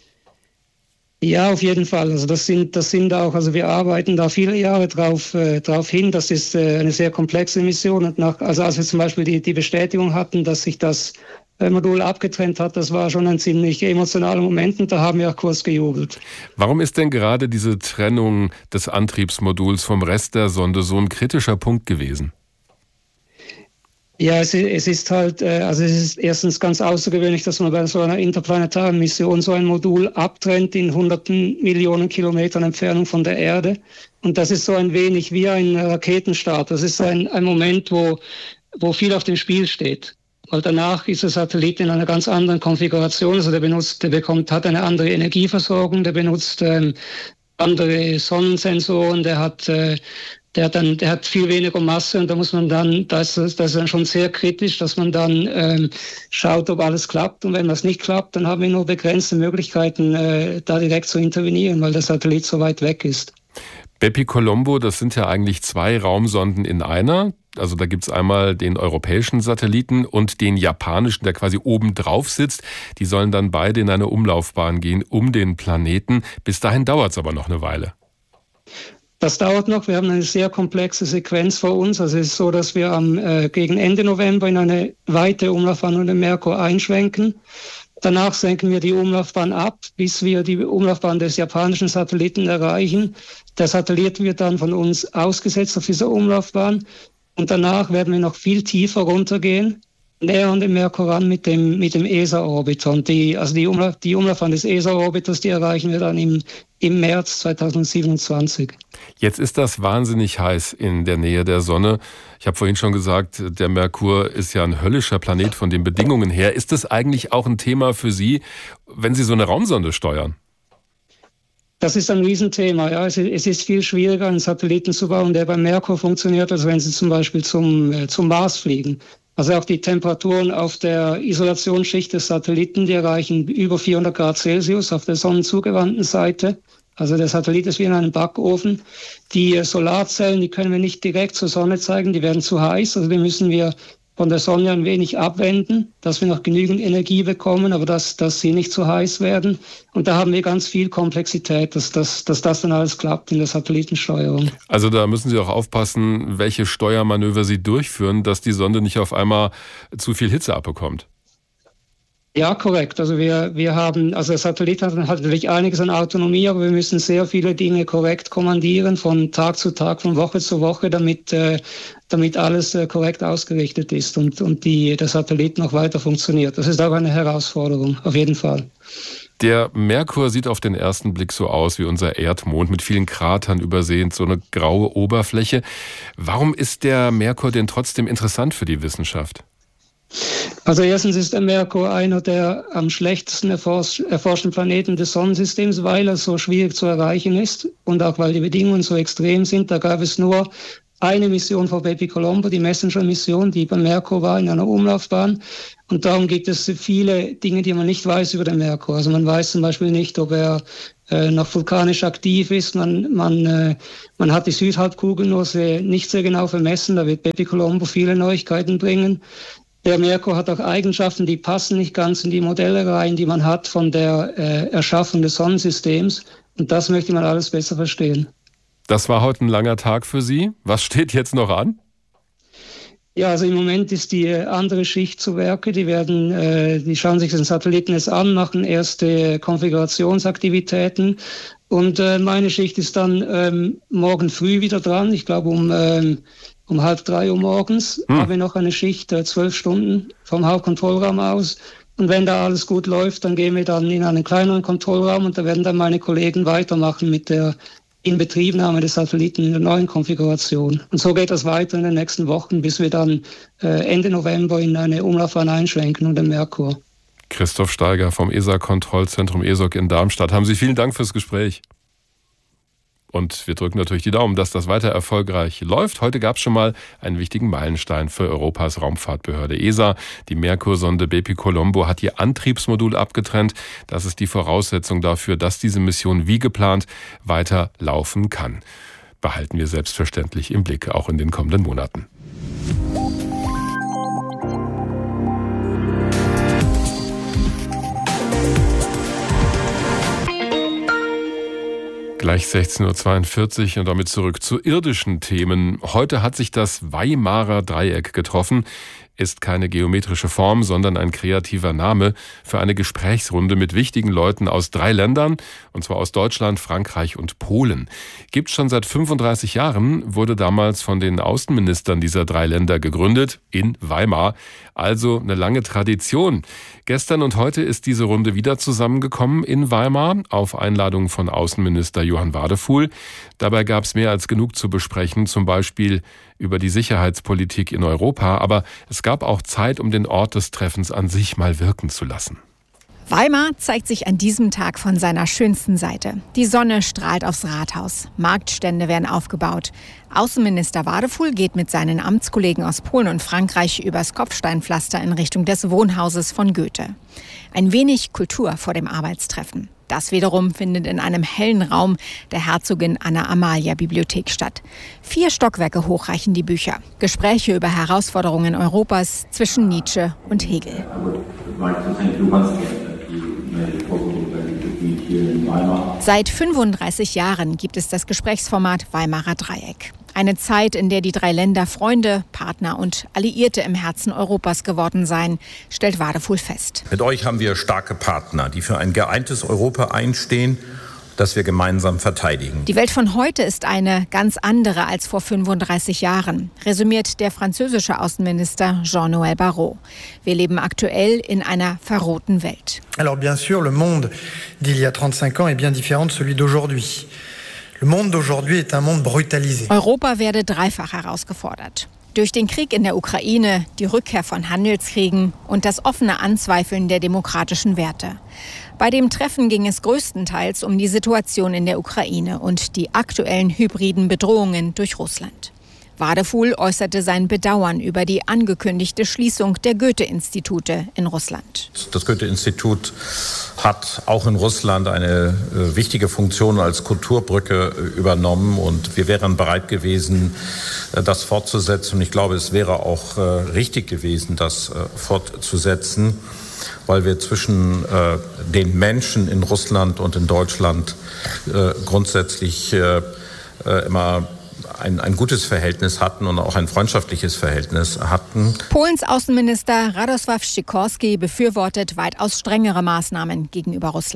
Ja, auf jeden Fall. Also das sind auch, also wir arbeiten da viele Jahre drauf hin. Das ist eine sehr komplexe Mission. Und also als wir zum Beispiel die Bestätigung hatten, dass sich das Modul abgetrennt hat, das war schon ein ziemlich emotionaler Moment und da haben wir auch kurz gejubelt. Warum ist denn gerade diese Trennung des Antriebsmoduls vom Rest der Sonde so ein kritischer Punkt gewesen? Ja, es ist halt, also es ist erstens ganz außergewöhnlich, dass man bei so einer interplanetaren Mission so ein Modul abtrennt in hunderten Millionen Kilometern Entfernung von der Erde. Und das ist so ein wenig wie ein Raketenstart. Das ist ein Moment, wo viel auf dem Spiel steht. Weil danach ist der Satellit in einer ganz anderen Konfiguration. Also hat eine andere Energieversorgung, der benutzt andere Sonnensensoren, der hat viel weniger Masse und da muss man dann, das ist dann schon sehr kritisch, dass man dann schaut, ob alles klappt und wenn das nicht klappt, dann haben wir nur begrenzte Möglichkeiten, da direkt zu intervenieren, weil der Satellit so weit weg ist. Bepi-Colombo, das sind ja eigentlich 2 Raumsonden in einer. Also da gibt's einmal den europäischen Satelliten und den japanischen, der quasi oben drauf sitzt. Die sollen dann beide in eine Umlaufbahn gehen um den Planeten. Bis dahin dauert's aber noch eine Weile. Das dauert noch. Wir haben eine sehr komplexe Sequenz vor uns. Also es ist so, dass wir gegen Ende November in eine weite Umlaufbahn um den Merkur einschwenken. Danach senken wir die Umlaufbahn ab, bis wir die Umlaufbahn des japanischen Satelliten erreichen. Der Satellit wird dann von uns ausgesetzt auf dieser Umlaufbahn. Und danach werden wir noch viel tiefer runtergehen, näher an den Merkur ran mit dem ESA-Orbiter. Und die Umlaufbahn des ESA-Orbiters, die erreichen wir dann im März 2027. Jetzt ist das wahnsinnig heiß in der Nähe der Sonne. Ich habe vorhin schon gesagt, der Merkur ist ja ein höllischer Planet von den Bedingungen her. Ist das eigentlich auch ein Thema für Sie, wenn Sie so eine Raumsonde steuern? Das ist ein Riesenthema. Ja. Es ist viel schwieriger, einen Satelliten zu bauen, der beim Merkur funktioniert, als wenn Sie zum Beispiel zum Mars fliegen. Also auch die Temperaturen auf der Isolationsschicht des Satelliten, die erreichen über 400 Grad Celsius auf der sonnenzugewandten Seite. Also der Satellit ist wie in einem Backofen. Die Solarzellen, die können wir nicht direkt zur Sonne zeigen, die werden zu heiß. Also die müssen wir von der Sonne ein wenig abwenden, dass wir noch genügend Energie bekommen, aber dass sie nicht zu heiß werden. Und da haben wir ganz viel Komplexität, dass das dann alles klappt in der Satellitensteuerung. Also da müssen Sie auch aufpassen, welche Steuermanöver Sie durchführen, dass die Sonde nicht auf einmal zu viel Hitze abbekommt. Ja, korrekt. Also der Satellit hat natürlich einiges an Autonomie, aber wir müssen sehr viele Dinge korrekt kommandieren, von Tag zu Tag, von Woche zu Woche, damit alles korrekt ausgerichtet ist und der Satellit noch weiter funktioniert. Das ist auch eine Herausforderung, auf jeden Fall. Der Merkur sieht auf den ersten Blick so aus wie unser Erdmond, mit vielen Kratern übersehen, so eine graue Oberfläche. Warum ist der Merkur denn trotzdem interessant für die Wissenschaft? Also erstens ist der Merkur einer der am schlechtesten erforschten Planeten des Sonnensystems, weil er so schwierig zu erreichen ist und auch weil die Bedingungen so extrem sind. Da gab es nur eine Mission von Bepi Colombo, die Messenger-Mission, die beim Merkur war in einer Umlaufbahn. Und darum gibt es viele Dinge, die man nicht weiß über den Merkur. Also man weiß zum Beispiel nicht, ob er noch vulkanisch aktiv ist. Man hat die Südhalbkugel nur nicht sehr genau vermessen. Da wird Bepi Colombo viele Neuigkeiten bringen. Der Merkur hat auch Eigenschaften, die passen nicht ganz in die Modelle rein, die man hat von der Erschaffung des Sonnensystems. Und das möchte man alles besser verstehen. Das war heute ein langer Tag für Sie. Was steht jetzt noch an? Ja, also im Moment ist die andere Schicht zu Werke. Die schauen sich den Satelliten jetzt an, machen erste Konfigurationsaktivitäten. Und meine Schicht ist dann morgen früh wieder dran. Ich glaube um 2:30 Uhr morgens haben wir noch eine Schicht, 12 Stunden vom Hauptkontrollraum aus. Und wenn da alles gut läuft, dann gehen wir dann in einen kleineren Kontrollraum und da werden dann meine Kollegen weitermachen mit der Inbetriebnahme des Satelliten in der neuen Konfiguration. Und so geht das weiter in den nächsten Wochen, bis wir dann Ende November in eine Umlaufbahn einschwenken und den Merkur. Christoph Steiger vom ESA-Kontrollzentrum ESOC in Darmstadt. Haben Sie vielen Dank fürs Gespräch. Und wir drücken natürlich die Daumen, dass das weiter erfolgreich läuft. Heute gab es schon mal einen wichtigen Meilenstein für Europas Raumfahrtbehörde ESA. Die Merkursonde Bepi Colombo hat ihr Antriebsmodul abgetrennt. Das ist die Voraussetzung dafür, dass diese Mission wie geplant weiter laufen kann. Behalten wir selbstverständlich im Blick, auch in den kommenden Monaten. Gleich 16:42 Uhr und damit zurück zu irdischen Themen. Heute hat sich das Weimarer Dreieck getroffen. Ist keine geometrische Form, sondern ein kreativer Name für eine Gesprächsrunde mit wichtigen Leuten aus 3 Ländern, und zwar aus Deutschland, Frankreich und Polen. Gibt's schon seit 35 Jahren, wurde damals von den Außenministern dieser 3 Länder gegründet, in Weimar. Also eine lange Tradition. Gestern und heute ist diese Runde wieder zusammengekommen in Weimar, auf Einladung von Außenminister Johann Wadefuhl. Dabei gab es mehr als genug zu besprechen, zum Beispiel über die Sicherheitspolitik in Europa, aber es gab auch Zeit, um den Ort des Treffens an sich mal wirken zu lassen. Weimar zeigt sich an diesem Tag von seiner schönsten Seite. Die Sonne strahlt aufs Rathaus. Marktstände werden aufgebaut. Außenminister Wadefuhl geht mit seinen Amtskollegen aus Polen und Frankreich übers Kopfsteinpflaster in Richtung des Wohnhauses von Goethe. Ein wenig Kultur vor dem Arbeitstreffen. Das wiederum findet in einem hellen Raum der Herzogin Anna-Amalia-Bibliothek statt. 4 Stockwerke hoch reichen die Bücher. Gespräche über Herausforderungen Europas zwischen Nietzsche und Hegel. Seit 35 Jahren gibt es das Gesprächsformat Weimarer Dreieck. Eine Zeit, in der die 3 Länder Freunde, Partner und Alliierte im Herzen Europas geworden seien, stellt Wadefuhl fest. Mit euch haben wir starke Partner, die für ein geeintes Europa einstehen, das wir gemeinsam verteidigen. Die Welt von heute ist eine ganz andere als vor 35 Jahren, resümiert der französische Außenminister Jean-Noël Barrot. Wir leben aktuell in einer verrohten Welt. Alors bien sûr, le monde d'il y a 35 ans est bien différent de celui d'aujourd'hui. Le monde d'aujourd'hui est un monde brutalisé. Europa werde dreifach herausgefordert. Durch den Krieg in der Ukraine, die Rückkehr von Handelskriegen und das offene Anzweifeln der demokratischen Werte. Bei dem Treffen ging es größtenteils um die Situation in der Ukraine und die aktuellen hybriden Bedrohungen durch Russland. Wadefuhl äußerte sein Bedauern über die angekündigte Schließung der Goethe-Institute in Russland. Das Goethe-Institut hat auch in Russland eine wichtige Funktion als Kulturbrücke übernommen und wir wären bereit gewesen, das fortzusetzen. Und ich glaube, es wäre auch richtig gewesen, das fortzusetzen, weil wir zwischen den Menschen in Russland und in Deutschland grundsätzlich immer ein gutes Verhältnis hatten und auch ein freundschaftliches Verhältnis hatten. Polens Außenminister Radosław Sikorski befürwortet weitaus strengere Maßnahmen gegenüber Russland.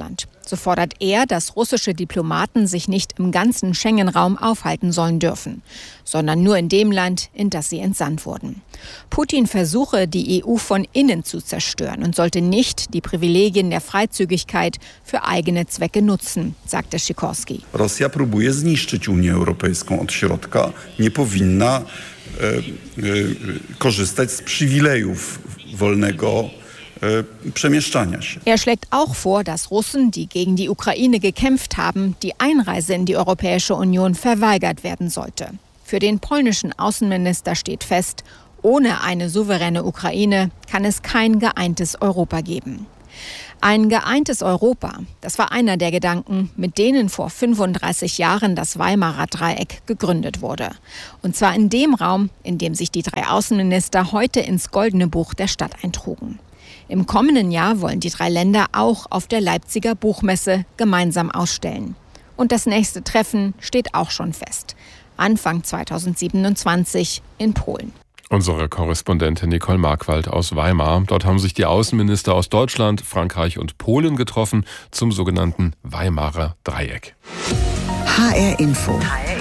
So fordert er, dass russische Diplomaten sich nicht im ganzen Schengen-Raum aufhalten sollen dürfen, sondern nur in dem Land, in das sie entsandt wurden. Putin versuche, die EU von innen zu zerstören und sollte nicht die Privilegien der Freizügigkeit für eigene Zwecke nutzen, sagte Sikorski. Rosja próbuje zniszczyć Unię Europejską od środka, nie powinna korzystać z przywilejów wolnego przemieszczania się. Er schlägt auch vor, dass Russen, die gegen die Ukraine gekämpft haben, die Einreise in die Europäische Union verweigert werden sollte. Für den polnischen Außenminister steht fest, ohne eine souveräne Ukraine kann es kein geeintes Europa geben. Ein geeintes Europa, das war einer der Gedanken, mit denen vor 35 Jahren das Weimarer Dreieck gegründet wurde. Und zwar in dem Raum, in dem sich die 3 Außenminister heute ins Goldene Buch der Stadt eintrugen. Im kommenden Jahr wollen die 3 Länder auch auf der Leipziger Buchmesse gemeinsam ausstellen. Und das nächste Treffen steht auch schon fest. Anfang 2027 in Polen. Unsere Korrespondentin Nicole Markwald aus Weimar. Dort haben sich die Außenminister aus Deutschland, Frankreich und Polen getroffen zum sogenannten Weimarer Dreieck. HR Info.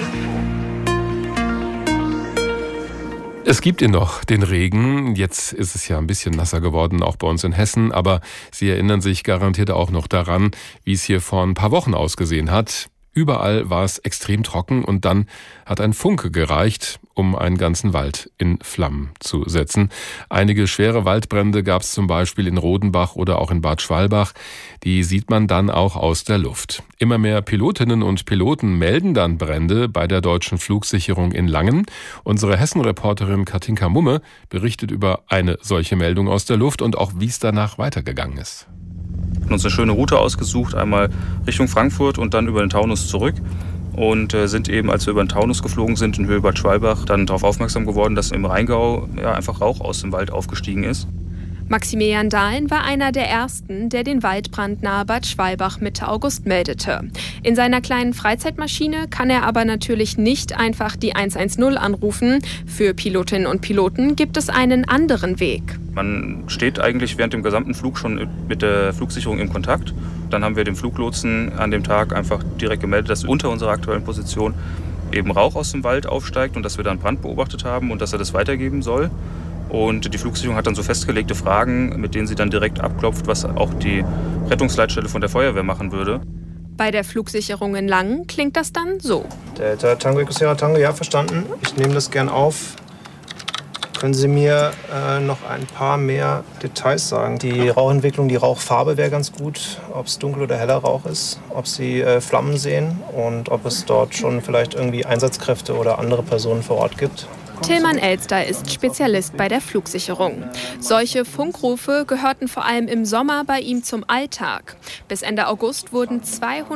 Es gibt ihn noch, den Regen. Jetzt ist es ja ein bisschen nasser geworden, auch bei uns in Hessen. Aber Sie erinnern sich garantiert auch noch daran, wie es hier vor ein paar Wochen ausgesehen hat. Überall war es extrem trocken und dann hat ein Funke gereicht, um einen ganzen Wald in Flammen zu setzen. Einige schwere Waldbrände gab es zum Beispiel in Rodenbach oder auch in Bad Schwalbach. Die sieht man dann auch aus der Luft. Immer mehr Pilotinnen und Piloten melden dann Brände bei der deutschen Flugsicherung in Langen. Unsere Hessen-Reporterin Katinka Mumme berichtet über eine solche Meldung aus der Luft und auch, wie es danach weitergegangen ist. Wir haben uns eine schöne Route ausgesucht, einmal Richtung Frankfurt und dann über den Taunus zurück. Und sind eben, als wir über den Taunus geflogen sind, in Höhe Bad Schwalbach, dann darauf aufmerksam geworden, dass im Rheingau einfach Rauch aus dem Wald aufgestiegen ist. Maximilian Dahlen war einer der Ersten, der den Waldbrand nahe Bad Schwalbach Mitte August meldete. In seiner kleinen Freizeitmaschine kann er aber natürlich nicht einfach die 110 anrufen. Für Pilotinnen und Piloten gibt es einen anderen Weg. Man steht eigentlich während dem gesamten Flug schon mit der Flugsicherung in Kontakt. Dann haben wir dem Fluglotsen an dem Tag einfach direkt gemeldet, dass unter unserer aktuellen Position eben Rauch aus dem Wald aufsteigt und dass wir dann Brand beobachtet haben und dass er das weitergeben soll. Und die Flugsicherung hat dann so festgelegte Fragen, mit denen sie dann direkt abklopft, was auch die Rettungsleitstelle von der Feuerwehr machen würde. Bei der Flugsicherung in Langen klingt das dann so. Delta Tango Eco Sierra Tango, ja, verstanden. Ich nehme das gern auf. Können Sie mir noch ein paar mehr Details sagen? Die Rauchentwicklung, die Rauchfarbe wäre ganz gut. Ob es dunkel oder heller Rauch ist, ob Sie Flammen sehen und ob es dort schon vielleicht irgendwie Einsatzkräfte oder andere Personen vor Ort gibt. Tillmann Elster ist Spezialist bei der Flugsicherung. Solche Funkrufe gehörten vor allem im Sommer bei ihm zum Alltag. Bis Ende August wurden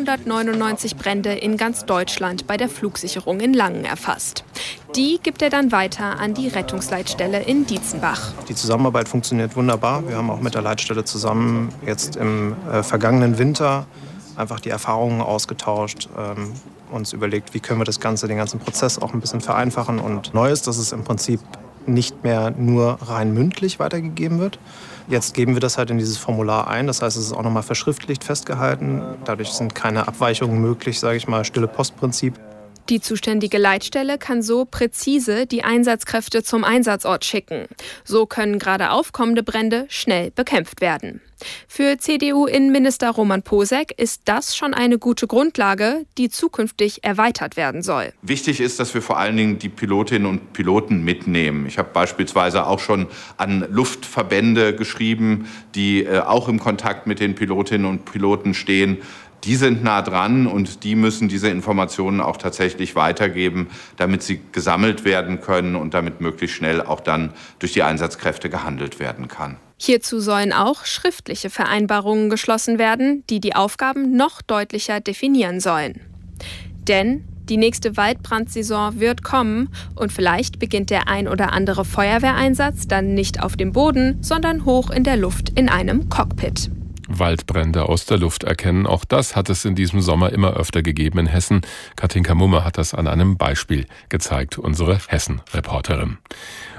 299 Brände in ganz Deutschland bei der Flugsicherung in Langen erfasst. Die gibt er dann weiter an die Rettungsleitstelle in Dietzenbach. Die Zusammenarbeit funktioniert wunderbar. Wir haben auch mit der Leitstelle zusammen jetzt im vergangenen Winter einfach die Erfahrungen ausgetauscht, uns überlegt, wie können wir das Ganze, den ganzen Prozess auch ein bisschen vereinfachen. Und neu ist, dass es im Prinzip nicht mehr nur rein mündlich weitergegeben wird. Jetzt geben wir das halt in dieses Formular ein. Das heißt, es ist auch nochmal verschriftlicht festgehalten. Dadurch sind keine Abweichungen möglich, sage ich mal, stille Postprinzip. Die zuständige Leitstelle kann so präzise die Einsatzkräfte zum Einsatzort schicken. So können gerade aufkommende Brände schnell bekämpft werden. Für CDU-Innenminister Roman Posek ist das schon eine gute Grundlage, die zukünftig erweitert werden soll. Wichtig ist, dass wir vor allen Dingen die Pilotinnen und Piloten mitnehmen. Ich habe beispielsweise auch schon an Luftverbände geschrieben, die auch im Kontakt mit den Pilotinnen und Piloten stehen. Die sind nah dran und die müssen diese Informationen auch tatsächlich weitergeben, damit sie gesammelt werden können und damit möglichst schnell auch dann durch die Einsatzkräfte gehandelt werden kann. Hierzu sollen auch schriftliche Vereinbarungen geschlossen werden, die die Aufgaben noch deutlicher definieren sollen. Denn die nächste Waldbrandsaison wird kommen und vielleicht beginnt der ein oder andere Feuerwehreinsatz dann nicht auf dem Boden, sondern hoch in der Luft in einem Cockpit. Waldbrände aus der Luft erkennen. Auch das hat es in diesem Sommer immer öfter gegeben in Hessen. Katinka Mumme hat das an einem Beispiel gezeigt, unsere Hessen-Reporterin.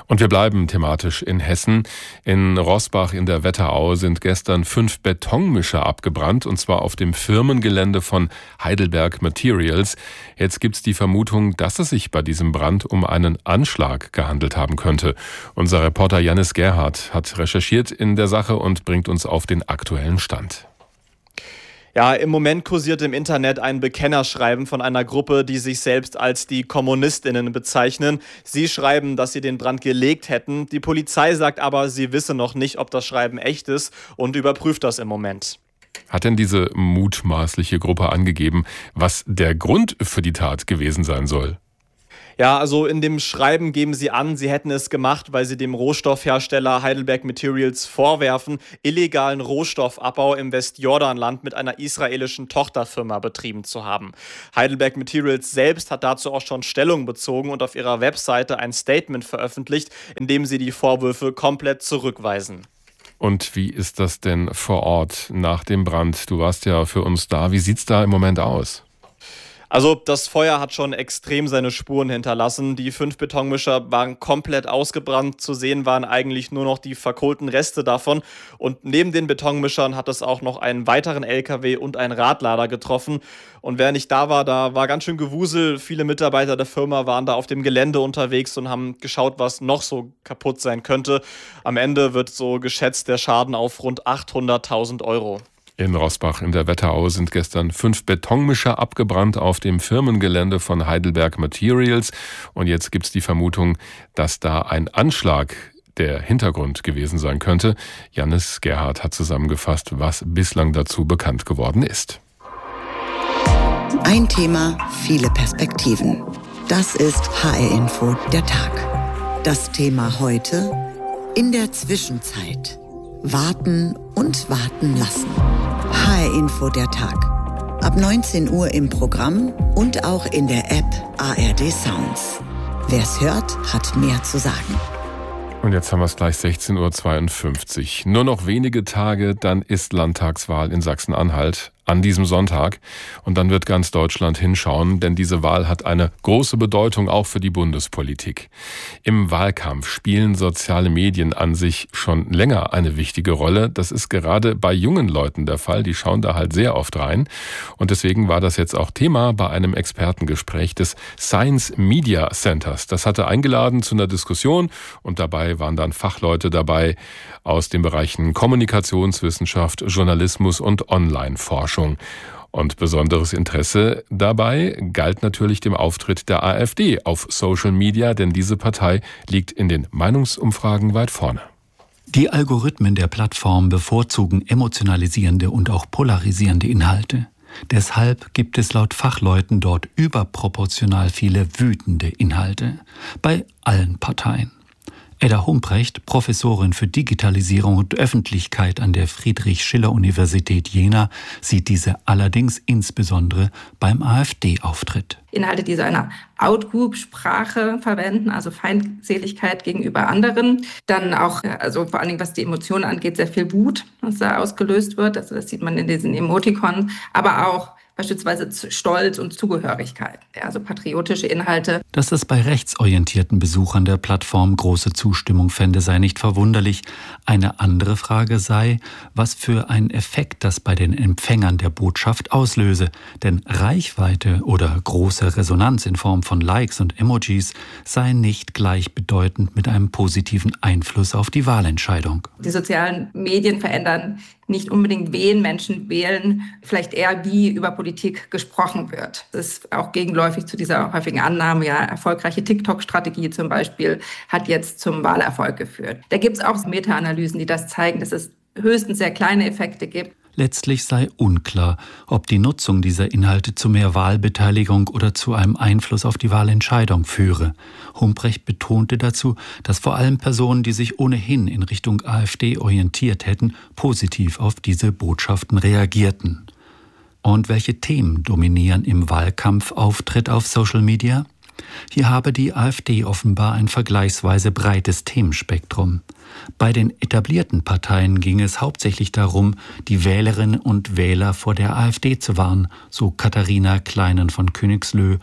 Und wir bleiben thematisch in Hessen. In Roßbach in der Wetterau sind gestern 5 Betonmischer abgebrannt, und zwar auf dem Firmengelände von Heidelberg Materials. Jetzt gibt's die Vermutung, dass es sich bei diesem Brand um einen Anschlag gehandelt haben könnte. Unser Reporter Jannis Gerhardt hat recherchiert in der Sache und bringt uns auf den aktuellen Stand. Ja, im Moment kursiert im Internet ein Bekennerschreiben von einer Gruppe, die sich selbst als die KommunistInnen bezeichnen. Sie schreiben, dass sie den Brand gelegt hätten. Die Polizei sagt aber, sie wisse noch nicht, ob das Schreiben echt ist und überprüft das im Moment. Hat denn diese mutmaßliche Gruppe angegeben, was der Grund für die Tat gewesen sein soll? Ja, also in dem Schreiben geben sie an, sie hätten es gemacht, weil sie dem Rohstoffhersteller Heidelberg Materials vorwerfen, illegalen Rohstoffabbau im Westjordanland mit einer israelischen Tochterfirma betrieben zu haben. Heidelberg Materials selbst hat dazu auch schon Stellung bezogen und auf ihrer Webseite ein Statement veröffentlicht, in dem sie die Vorwürfe komplett zurückweisen. Und wie ist das denn vor Ort nach dem Brand? Du warst ja für uns da. Wie sieht's da im Moment aus? Also das Feuer hat schon extrem seine Spuren hinterlassen. Die 5 Betonmischer waren komplett ausgebrannt. Zu sehen waren eigentlich nur noch die verkohlten Reste davon. Und neben den Betonmischern hat es auch noch einen weiteren LKW und einen Radlader getroffen. Und während ich da war ganz schön Gewusel. Viele Mitarbeiter der Firma waren da auf dem Gelände unterwegs und haben geschaut, was noch so kaputt sein könnte. Am Ende wird so geschätzt der Schaden auf rund 800.000 Euro. In Roßbach in der Wetterau sind gestern 5 Betonmischer abgebrannt auf dem Firmengelände von Heidelberg Materials. Und jetzt gibt's die Vermutung, dass da ein Anschlag der Hintergrund gewesen sein könnte. Jannis Gerhardt hat zusammengefasst, was bislang dazu bekannt geworden ist. Ein Thema, viele Perspektiven. Das ist HR Info der Tag. Das Thema heute: in der Zwischenzeit. Warten und warten lassen. HR Info der Tag. Ab 19 Uhr im Programm und auch in der App ARD Sounds. Wer's hört, hat mehr zu sagen. Und jetzt haben wir es gleich 16.52 Uhr. Nur noch wenige Tage, dann ist Landtagswahl in Sachsen-Anhalt an diesem Sonntag. Und dann wird ganz Deutschland hinschauen, denn diese Wahl hat eine große Bedeutung auch für die Bundespolitik. Im Wahlkampf spielen soziale Medien an sich schon länger eine wichtige Rolle. Das ist gerade bei jungen Leuten der Fall. Die schauen da halt sehr oft rein. Und deswegen war das jetzt auch Thema bei einem Expertengespräch des Science Media Centers. Das hatte eingeladen zu einer Diskussion und dabei waren dann Fachleute dabei aus den Bereichen Kommunikationswissenschaft, Journalismus und Online-Forschung. Und besonderes Interesse dabei galt natürlich dem Auftritt der AfD auf Social Media, denn diese Partei liegt in den Meinungsumfragen weit vorne. Die Algorithmen der Plattform bevorzugen emotionalisierende und auch polarisierende Inhalte. Deshalb gibt es laut Fachleuten dort überproportional viele wütende Inhalte. Bei allen Parteien. Edda Humprecht, Professorin für Digitalisierung und Öffentlichkeit an der Friedrich-Schiller-Universität Jena, sieht diese allerdings insbesondere beim AfD-Auftritt. Inhalte, die so eine Outgroup-Sprache verwenden, also Feindseligkeit gegenüber anderen. Dann auch, also vor allen Dingen, was die Emotionen angeht, sehr viel Wut, was da ausgelöst wird. Also das sieht man in diesen Emoticons, aber auch beispielsweise Stolz und Zugehörigkeit, also patriotische Inhalte. Dass es bei rechtsorientierten Besuchern der Plattform große Zustimmung fände, sei nicht verwunderlich. Eine andere Frage sei, was für einen Effekt das bei den Empfängern der Botschaft auslöse. Denn Reichweite oder große Resonanz in Form von Likes und Emojis sei nicht gleichbedeutend mit einem positiven Einfluss auf die Wahlentscheidung. Die sozialen Medien verändern nicht unbedingt, wen Menschen wählen, vielleicht eher, wie über Politik gesprochen wird. Das ist auch gegenläufig zu dieser häufigen Annahme, ja, erfolgreiche TikTok-Strategie zum Beispiel hat jetzt zum Wahlerfolg geführt. Da gibt es auch Meta-Analysen, die das zeigen, dass es höchstens sehr kleine Effekte gibt. Letztlich sei unklar, ob die Nutzung dieser Inhalte zu mehr Wahlbeteiligung oder zu einem Einfluss auf die Wahlentscheidung führe. Humprecht betonte dazu, dass vor allem Personen, die sich ohnehin in Richtung AfD orientiert hätten, positiv auf diese Botschaften reagierten. Und welche Themen dominieren im Wahlkampfauftritt auf Social Media? Hier habe die AfD offenbar ein vergleichsweise breites Themenspektrum. Bei den etablierten Parteien ging es hauptsächlich darum, die Wählerinnen und Wähler vor der AfD zu warnen, so Katharina Kleinen von Königslö,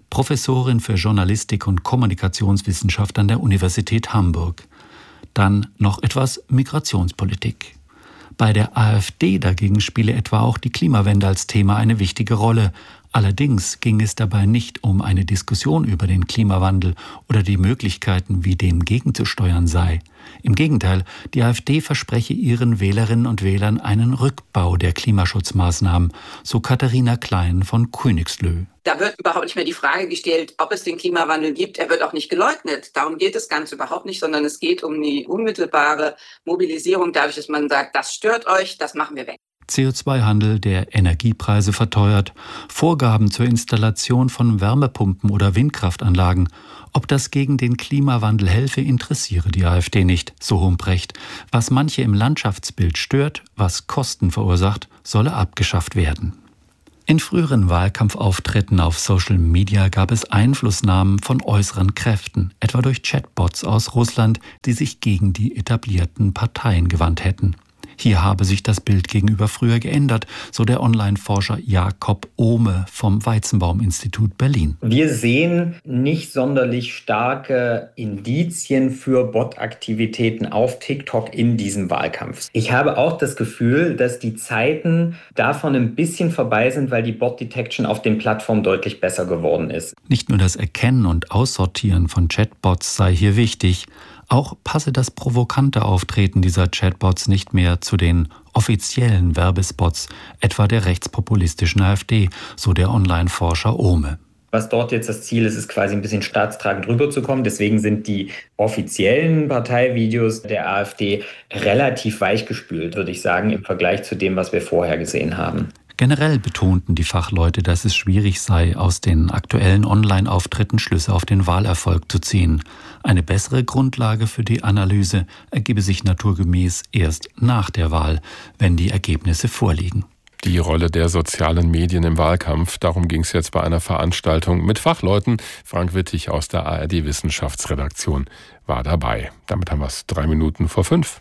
Professorin für Journalistik und Kommunikationswissenschaft an der Universität Hamburg. Dann noch etwas Migrationspolitik. Bei der AfD dagegen spiele etwa auch die Klimawende als Thema eine wichtige Rolle. Allerdings ging es dabei nicht um eine Diskussion über den Klimawandel oder die Möglichkeiten, wie dem gegenzusteuern sei. Im Gegenteil, die AfD verspreche ihren Wählerinnen und Wählern einen Rückbau der Klimaschutzmaßnahmen, so Katharina Klein von Königslö. Da wird überhaupt nicht mehr die Frage gestellt, ob es den Klimawandel gibt. Er wird auch nicht geleugnet. Darum geht es ganz überhaupt nicht, sondern es geht um die unmittelbare Mobilisierung dadurch, dass man sagt, das stört euch, das machen wir weg. CO2-Handel, der Energiepreise verteuert, Vorgaben zur Installation von Wärmepumpen oder Windkraftanlagen. Ob das gegen den Klimawandel helfe, interessiere die AfD nicht, so Humprecht. Was manche im Landschaftsbild stört, was Kosten verursacht, solle abgeschafft werden. In früheren Wahlkampfauftritten auf Social Media gab es Einflussnahmen von äußeren Kräften, etwa durch Chatbots aus Russland, die sich gegen die etablierten Parteien gewandt hätten. Hier habe sich das Bild gegenüber früher geändert, so der Online-Forscher Jakob Ohme vom Weizenbaum-Institut Berlin. Wir sehen nicht sonderlich starke Indizien für Bot-Aktivitäten auf TikTok in diesem Wahlkampf. Ich habe auch das Gefühl, dass die Zeiten davon ein bisschen vorbei sind, weil die Bot-Detection auf den Plattformen deutlich besser geworden ist. Nicht nur das Erkennen und Aussortieren von Chatbots sei hier wichtig, auch passe das provokante Auftreten dieser Chatbots nicht mehr zu den offiziellen Werbespots, etwa der rechtspopulistischen AfD, so der Online-Forscher Ohme. Was dort jetzt das Ziel ist, ist quasi ein bisschen staatstragend rüberzukommen. Deswegen sind die offiziellen Parteivideos der AfD relativ weichgespült, würde ich sagen, im Vergleich zu dem, was wir vorher gesehen haben. Generell betonten die Fachleute, dass es schwierig sei, aus den aktuellen Online-Auftritten Schlüsse auf den Wahlerfolg zu ziehen. Eine bessere Grundlage für die Analyse ergebe sich naturgemäß erst nach der Wahl, wenn die Ergebnisse vorliegen. Die Rolle der sozialen Medien im Wahlkampf, darum ging es jetzt bei einer Veranstaltung mit Fachleuten. Frank Wittig aus der ARD-Wissenschaftsredaktion war dabei. Damit haben wir es 5:03.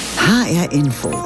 HR Info.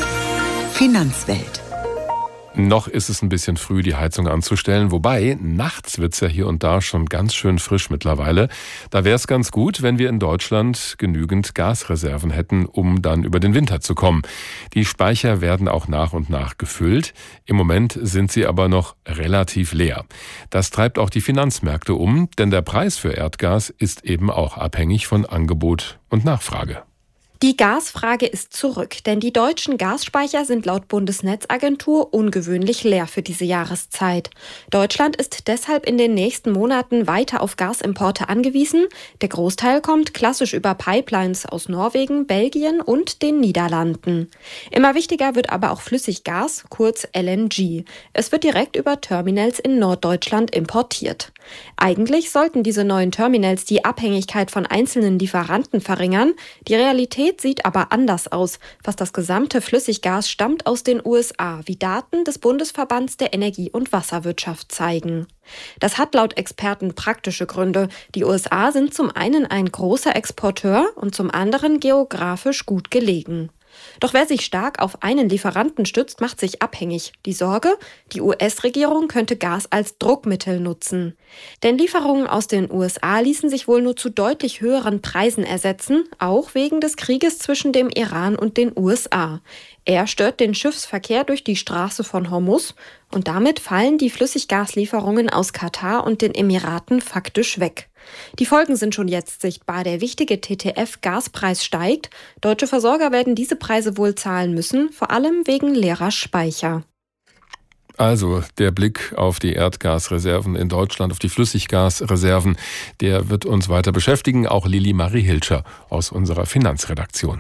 Finanzwelt. Noch ist es ein bisschen früh, die Heizung anzustellen, wobei nachts wird's ja hier und da schon ganz schön frisch mittlerweile. Da wäre es ganz gut, wenn wir in Deutschland genügend Gasreserven hätten, um dann über den Winter zu kommen. Die Speicher werden auch nach und nach gefüllt. Im Moment sind sie aber noch relativ leer. Das treibt auch die Finanzmärkte um, denn der Preis für Erdgas ist eben auch abhängig von Angebot und Nachfrage. Die Gasfrage ist zurück, denn die deutschen Gasspeicher sind laut Bundesnetzagentur ungewöhnlich leer für diese Jahreszeit. Deutschland ist deshalb in den nächsten Monaten weiter auf Gasimporte angewiesen. Der Großteil kommt klassisch über Pipelines aus Norwegen, Belgien und den Niederlanden. Immer wichtiger wird aber auch Flüssiggas, kurz LNG. Es wird direkt über Terminals in Norddeutschland importiert. Eigentlich sollten diese neuen Terminals die Abhängigkeit von einzelnen Lieferanten verringern. Die Realität sieht aber anders aus. Fast das gesamte Flüssiggas stammt aus den USA, wie Daten des Bundesverbands der Energie- und Wasserwirtschaft zeigen. Das hat laut Experten praktische Gründe. Die USA sind zum einen ein großer Exporteur und zum anderen geografisch gut gelegen. Doch wer sich stark auf einen Lieferanten stützt, macht sich abhängig. Die Sorge, die US-Regierung könnte Gas als Druckmittel nutzen. Denn Lieferungen aus den USA ließen sich wohl nur zu deutlich höheren Preisen ersetzen, auch wegen des Krieges zwischen dem Iran und den USA. Er stört den Schiffsverkehr durch die Straße von Hormuz und damit fallen die Flüssiggaslieferungen aus Katar und den Emiraten faktisch weg. Die Folgen sind schon jetzt sichtbar. Der wichtige TTF-Gaspreis steigt. Deutsche Versorger werden diese Preise wohl zahlen müssen, vor allem wegen leerer Speicher. Also der Blick auf die Erdgasreserven in Deutschland, auf die Flüssiggasreserven, der wird uns weiter beschäftigen. Auch Lili Marie Hilscher aus unserer Finanzredaktion.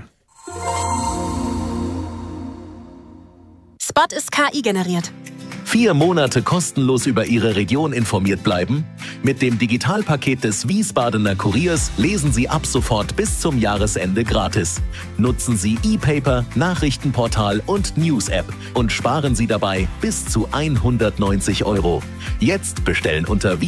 Spot ist KI generiert. 4 Monate kostenlos über Ihre Region informiert bleiben? Mit dem Digitalpaket des Wiesbadener Kuriers lesen Sie ab sofort bis zum Jahresende gratis. Nutzen Sie E-Paper, Nachrichtenportal und News-App und sparen Sie dabei bis zu 190 €. Jetzt bestellen unter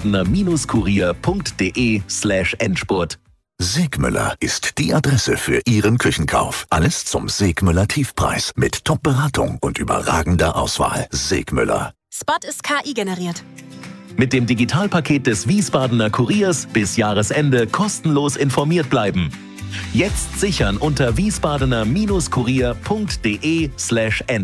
wiesbadener-kurier.de/Endspurt. Segmüller ist die Adresse für Ihren Küchenkauf. Alles zum Segmüller Tiefpreis mit Top-Beratung und überragender Auswahl. Segmüller. Spot ist KI generiert. Mit dem Digitalpaket des Wiesbadener Kuriers bis Jahresende kostenlos informiert bleiben. Jetzt sichern unter wiesbadener-kurier.de/Ende.